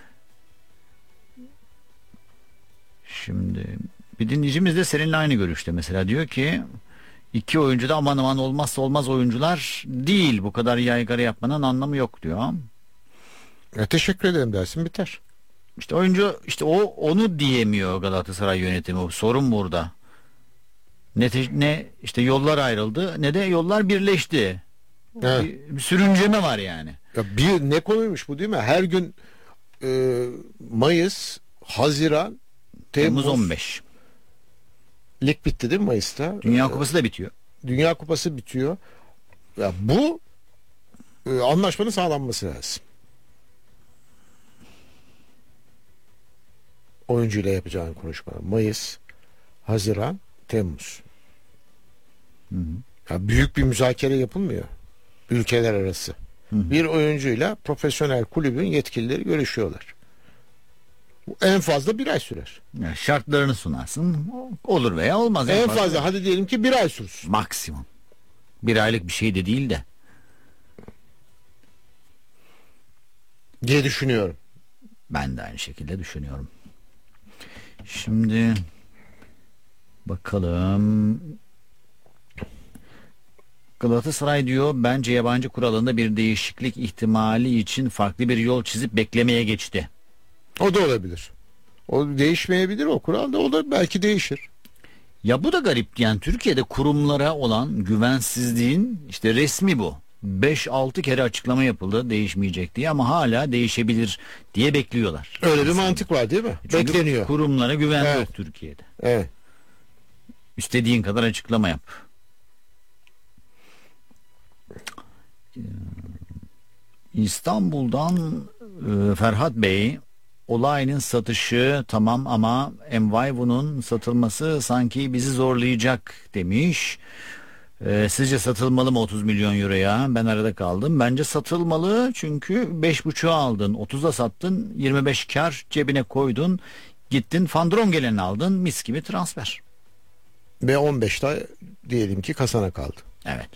Şimdi bir dinleyicimiz de seninle aynı görüşte, mesela diyor ki 2 oyuncu da aman aman olmazsa olmaz oyuncular değil, bu kadar yaygara yapmanın anlamı yok diyor. Teşekkür ederim dersin biter. İşte oyuncu onu diyemiyor Galatasaray yönetimi. Sorun burada. Ne işte yollar ayrıldı, ne de yollar birleşti. Evet. Bir sürünceme var yani. Ya ne konuymuş bu değil mi? Her gün Mayıs, Haziran, Temmuz 15. Lig bitti değil mi Mayıs'ta? Dünya Kupası da bitiyor. Dünya Kupası bitiyor. Ya bu anlaşmanın sağlanması lazım. Oyuncuyla yapacağın konuşma. Mayıs, Haziran, Temmuz. Ya büyük bir müzakere yapılmıyor. Ülkeler arası. Bir oyuncuyla profesyonel kulübün yetkilileri görüşüyorlar. Bu en fazla 1 ay sürer. Yani şartlarını sunarsın. Olur veya olmaz. En fazla hadi diyelim ki 1 ay sürsün. Maksimum. 1 aylık bir şey de değil de. Diye düşünüyorum. Ben de aynı şekilde düşünüyorum. Şimdi bakalım. Galatasaray diyor, bence yabancı kuralında bir değişiklik ihtimali için farklı bir yol çizip beklemeye geçti. O da olabilir. O değişmeyebilir o kural da, o da belki değişir. Ya bu da garip, yani Türkiye'de kurumlara olan güvensizliğin işte resmi bu. 5-6 kere açıklama yapıldı değişmeyecek diye, ama hala değişebilir diye bekliyorlar. Öyle bir mantık var değil mi? Çünkü Bekleniyor. kurumlara güven Evet. yok Türkiye'de. Evet. İstediğin kadar açıklama yap. İstanbul'dan Ferhat Bey, olayın satışı tamam ama Envayvu'nun satılması sanki bizi zorlayacak demiş. Sizce satılmalı mı 30 milyon euroya? Ben arada kaldım. Bence satılmalı, çünkü 5,5'a aldın, 30'a sattın, 25 kar cebine koydun, gittin Van Drongelen'i aldın, mis gibi transfer. Ve 15'te diyelim ki kasana kaldı. Evet.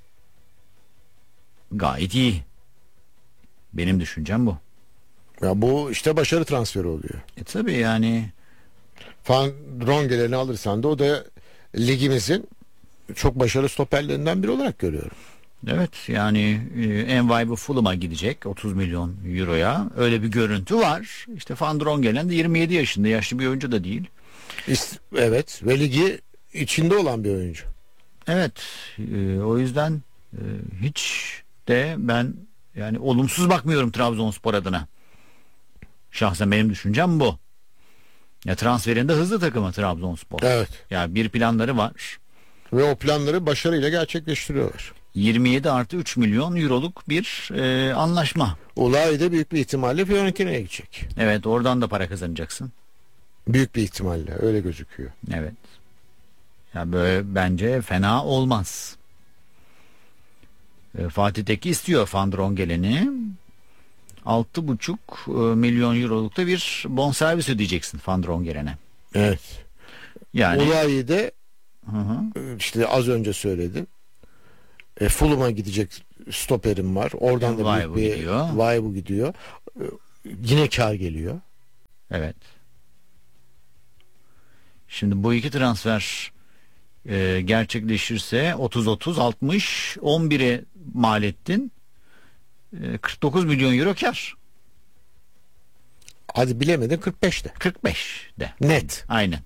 Gayet iyi. Benim düşüncem bu. Ya bu işte başarı transferi oluyor. Tabii yani. Van Drongelen'i alırsan da o da ligimizin çok başarılı stoperlerinden biri olarak görüyorum. Evet yani Envaybu Fulham'a gidecek 30 milyon euroya. Öyle bir görüntü var. İşte Van Drongelen de 27 yaşında, yaşlı bir oyuncu da değil. Evet, ve ligi içinde olan bir oyuncu. Evet, o yüzden hiç de ben yani olumsuz bakmıyorum Trabzonspor adına. Şahsen benim düşüncem bu. Ya transferinde hızlı takımı Trabzonspor. Evet. Ya bir planları var. Ve o planları başarıyla gerçekleştiriyorlar. 27+3 milyon euroluk bir anlaşma. Olay da büyük bir ihtimalle Fiorentina'ya gidecek. Evet, oradan da para kazanacaksın. Büyük bir ihtimalle öyle gözüküyor. Evet. Ya böyle bence fena olmaz. Fatih Tekke istiyor Van Drongelen'i. 6,5 milyon euroluk da bir bonservis ödeyeceksin Van Drongelen'e. Evet. Yani Olayı da hı hı. işte az önce söyledin. Fulham'a gidecek stoperim var. Oradan da Vay büyük bu gidiyor. Vay bu gidiyor. Yine kar geliyor. Evet. Şimdi bu iki transfer gerçekleşirse 30-30-60 11'e mal ettin. 49 milyon euro kar. Hadi bilemedin 45'te. 45 de. Net. Aynen.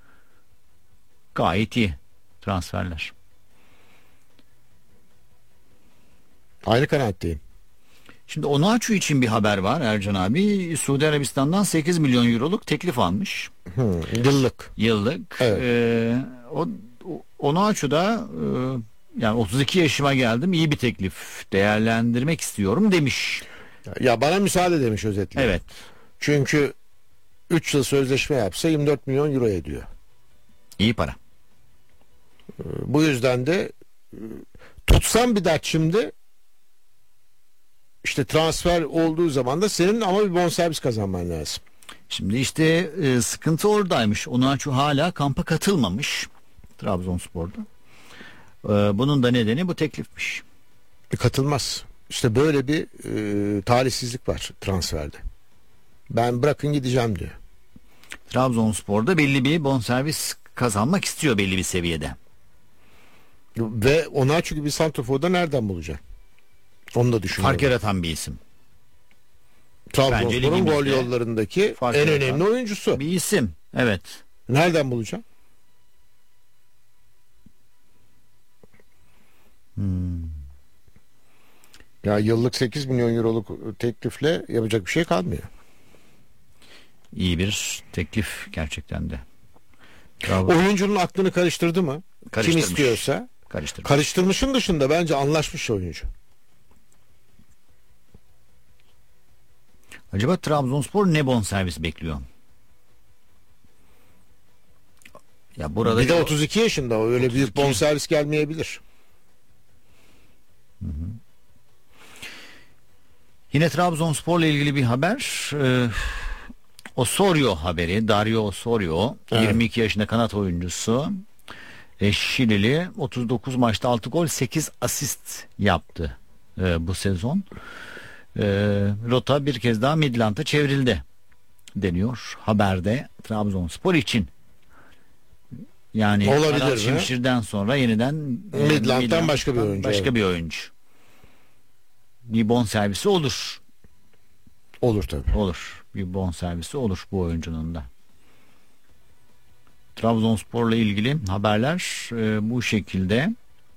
Gayet iyi transferler. Aynı kanaatteyim. Şimdi Onuachu için bir haber var Ercan abi. Suudi Arabistan'dan 8 milyon euroluk teklif almış. Yıllık. Yıllık. Evet. Onuachu da yani 32 yaşıma geldim, iyi bir teklif, değerlendirmek istiyorum demiş. Ya bana müsaade demiş özetle. Evet. Çünkü 3 yıl sözleşme yapsa 24 milyon euro ediyor. İyi para. Bu yüzden de tutsam bir dert şimdi, işte transfer olduğu zaman da senin ama bir bonservis kazanman lazım. Şimdi işte sıkıntı oradaymış. Onuachu hala kampa katılmamış Trabzonspor'da. Bunun da nedeni bu teklifmiş. Katılmaz. İşte böyle bir talihsizlik var transferde. Ben bırakın gideceğim diyor. Trabzonspor'da belli bir bonservis kazanmak istiyor belli bir seviyede. Ve Onuachu gibi santraforda nereden bulacaksın? Onu da düşünüyorum. Fark yaratan bir isim. Trabzonspor'un gol ligimizde yollarındaki fark en yaratan önemli oyuncusu. Bir isim. Evet. Nereden bulacaksın? Ya yıllık 8 milyon euroluk teklifle yapacak bir şey kalmıyor. İyi bir teklif gerçekten de. Oyuncunun aklını karıştırdı mı? Kim Karıştırmış. istiyorsa. Karıştırmış. Karıştırmışın dışında bence anlaşmış oyuncu. Acaba Trabzonspor ne bonservis bekliyor? Ya burada Bir de 32 yaşında, öyle 32. büyük bonservis gelmeyebilir. Yine Trabzonspor'la ilgili bir haber. Osorio haberi. Dario Osorio, Evet. 22 yaşında kanat oyuncusu. Şilili, 39 maçta 6 gol 8 asist yaptı bu sezon. Rota bir kez daha Midland'a çevrildi deniyor haberde Trabzonspor için. Yani Olabilir Aral mi? Şimşir'den sonra yeniden Midland'dan başka bir oyuncu, Başka evet. bir oyuncu. Bir bonservisi olur. Olur tabii. Olur. Bir bonservisi olur bu oyuncunun da. Trabzonspor'la ilgili haberler bu şekilde.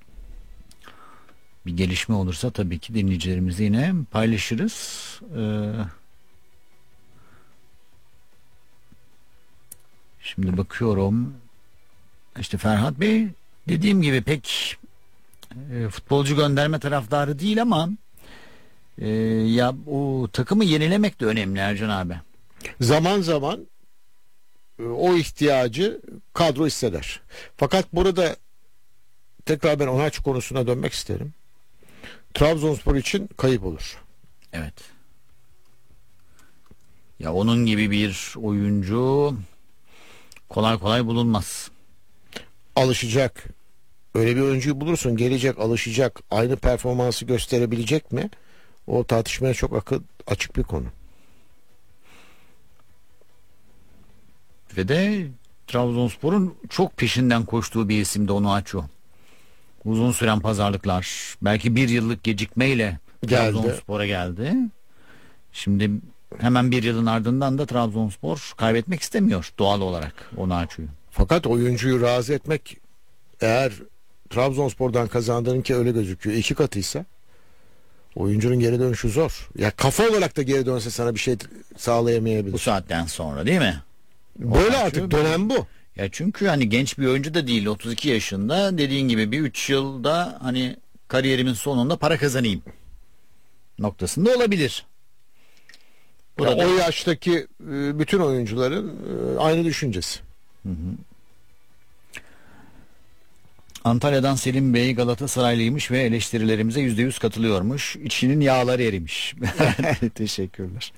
Bir gelişme olursa tabii ki dinleyicilerimizle yine paylaşırız. Şimdi bakıyorum. İşte Ferhat Bey dediğim gibi pek futbolcu gönderme taraftarı değil ama ya o takımı yenilemek de önemli Ercan abi. Zaman zaman o ihtiyacı kadro hisseder. Fakat burada tekrar ben Onuachu konusuna dönmek isterim. Trabzonspor için kayıp olur. Evet. Ya onun gibi bir oyuncu kolay kolay bulunmaz. Alışacak. Öyle bir oyuncuyu bulursun, gelecek, alışacak, aynı performansı gösterebilecek mi? O tartışmaya çok açık bir konu. Ve de Trabzonspor'un çok peşinden koştuğu bir isim de Onuachu. Uzun süren pazarlıklar, belki bir yıllık gecikmeyle Trabzonspor'a geldi. Şimdi hemen bir yılın ardından da Trabzonspor kaybetmek istemiyor doğal olarak Onuachu'yu. Fakat oyuncuyu razı etmek, eğer Trabzonspor'dan kazandığın ki öyle gözüküyor, 2 katıysa oyuncunun geri dönüşü zor. Ya kafa olarak da geri dönse sana bir şey sağlayamayabilir. Bu saatten sonra değil mi? Böyle Onuachu artık dönem bu. Ya çünkü hani genç bir oyuncu da değil, 32 yaşında, dediğin gibi bir 3 yılda hani kariyerimin sonunda para kazanayım noktasında olabilir. Ya o yaştaki bütün oyuncuların aynı düşüncesi. Antalya'dan Selim Bey Galatasaraylıymış ve eleştirilerimize %100 katılıyormuş. İçinin yağları erimiş. Teşekkürler.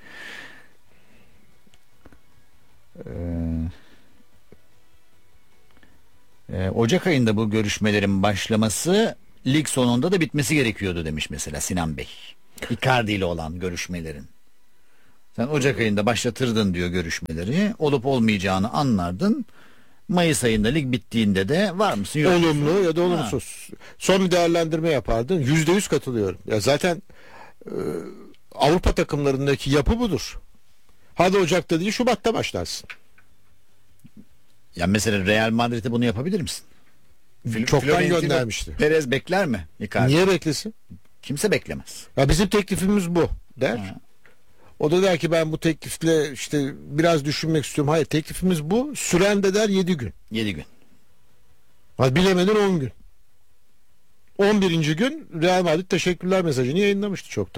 Ocak ayında bu görüşmelerin başlaması, lig sonunda da bitmesi gerekiyordu demiş mesela Sinan Bey. Icardi ile olan görüşmelerin. Sen Ocak ayında başlatırdın diyor görüşmeleri. Olup olmayacağını anlardın. Mayıs ayında lig bittiğinde de var mısın? Yok musun? Olumlu ya da olumsuz. Son bir değerlendirme yapardın. %100 katılıyorum. Ya zaten Avrupa takımlarındaki yapı budur. Hadi Ocak'ta değil Şubat'ta başlarsın. Ya mesela Real Madrid'e bunu yapabilir misin? Çoktan Florentino göndermişti. Perez bekler mi? Icardi? Niye beklesin? Kimse beklemez. Ya bizim teklifimiz bu der. Ha. O da der ki ben bu teklifle işte biraz düşünmek istiyorum. Hayır, teklifimiz bu. Süren de der 7 gün. 7 gün. Hadi bilemedin 10 gün. 11. gün Real Madrid teşekkürler mesajını yayınlamıştı çoktan.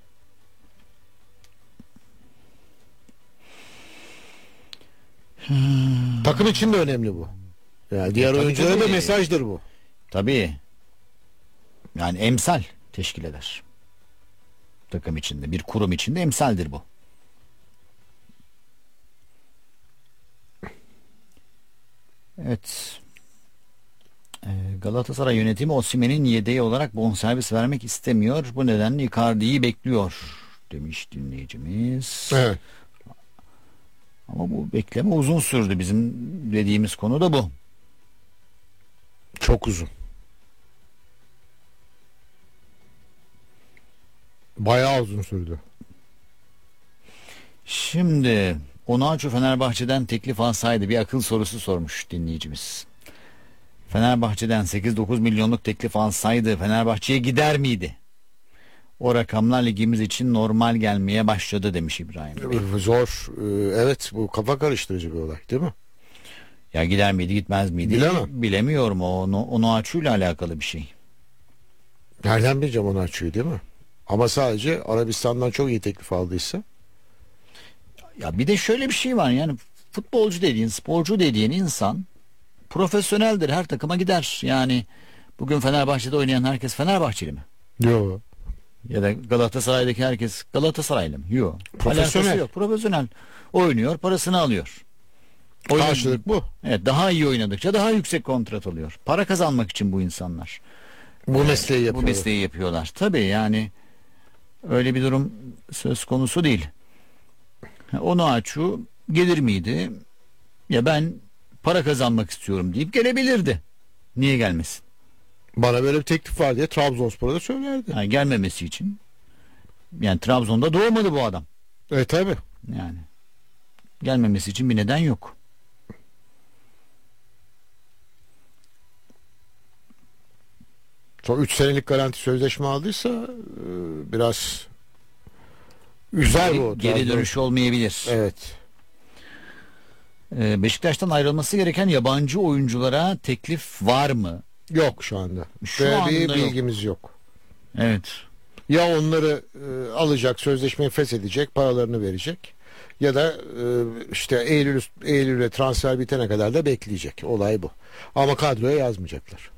Takım için de önemli bu. Yani diğer tabii, oyunculara da tabii. mesajdır bu. Tabii. Yani emsal teşkil eder. Takım içinde, bir kurum içinde emsaldir bu. Evet. Galatasaray yönetimi Osimhen'in yedeği olarak bonservis vermek istemiyor. Bu nedenle Icardi'yi bekliyor demiş dinleyicimiz. Evet. Ama bu bekleme uzun sürdü. Bizim dediğimiz konu da bu. Çok uzun. Bayağı uzun sürdü. Şimdi Onaçu Fenerbahçe'den teklif alsaydı, bir akıl sorusu sormuş dinleyicimiz. Fenerbahçe'den 8-9 milyonluk teklif alsaydı Fenerbahçe'ye gider miydi? O rakamlar ligimiz için normal gelmeye başladı demiş İbrahim Bey. Zor. Evet, bu kafa karıştırıcı bir olay değil mi? Ya gider miydi gitmez miydi? Bilemem. Bilemiyorum, Onaçu ile alakalı bir şey. Nereden bileceğim onu açıyor değil mi? Ama sadece Arabistan'dan çok iyi teklif aldıysa. Ya bir de şöyle bir şey var, yani futbolcu dediğin, sporcu dediğin insan profesyoneldir, her takıma gider. Yani bugün Fenerbahçe'de oynayan herkes Fenerbahçeli mi? Yok. Ya da Galatasaray'daki herkes Galatasaraylı mı? Yok. Profesyonel. Alakası yok. Profesyonel. Oynuyor, parasını alıyor. Karşılık bu. Evet, daha iyi oynadıkça daha yüksek kontrat alıyor. Para kazanmak için bu insanlar Bu mesleği bu yapıyor. mesleği yapıyorlar. Tabii yani öyle bir durum söz konusu değil. Onaçu gelir miydi? Ya ben para kazanmak istiyorum deyip gelebilirdi. Niye gelmesin? Bana böyle bir teklif var diye Trabzonspor'a da söylerdi. Yani gelmemesi için. Yani Trabzon'da doğmadı bu adam. Tabi. Yani gelmemesi için bir neden yok. Son 3 senelik garanti sözleşme aldıysa biraz üzer bu. Geri Trabzon. dönüş olmayabilir. Evet. Beşiktaş'tan ayrılması gereken yabancı oyunculara teklif var mı? Yok şu anda. Şu Böyle anda bir yok. bilgimiz yok. Evet. Ya onları alacak, sözleşmeyi feshedecek, paralarını verecek, ya da işte Eylül'e transfer bitene kadar da bekleyecek. Olay bu. Ama kadroya yazmayacaklar.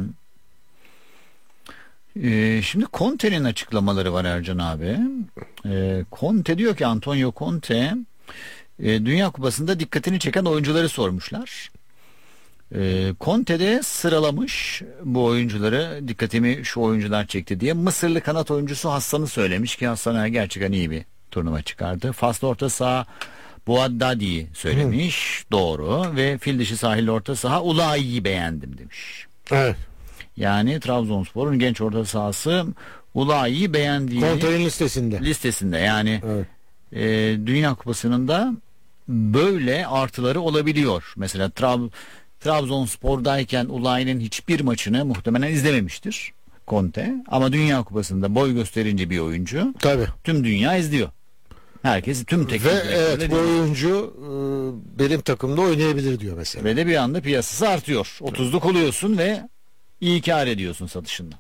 Şimdi Conte'nin açıklamaları var Ercan abi. Conte diyor ki, Antonio Conte, Dünya Kupası'nda dikkatini çeken oyuncuları sormuşlar. Conte de sıralamış bu oyuncuları, dikkatimi şu oyuncular çekti diye. Mısırlı kanat oyuncusu Hassan'ı söylemiş ki Hassan gerçekten iyi bir turnuva çıkardı. Faslı orta saha Bouaddadi'yi söylemiş. Doğru. Ve fil dişi sahilli orta saha Ulayi'yi beğendim demiş. Evet. Yani Trabzonspor'un genç orta sahası Ulayi'yi beğendiğini Conte'nin listesinde. Yani Evet. Dünya Kupası'nın da böyle artıları olabiliyor. Mesela Trabzonspor'dayken Ulayi'nin hiçbir maçını muhtemelen izlememiştir Conte. Ama Dünya Kupası'nda boy gösterince bir oyuncu, Tabii. tüm dünya izliyor. Herkes, tüm teknik Ve direktörler evet, bu izliyor. oyuncu benim takımda oynayabilir diyor mesela. Ve de bir anda piyasası artıyor. 30'luk oluyorsun ve iyi kar ediyorsun satışından.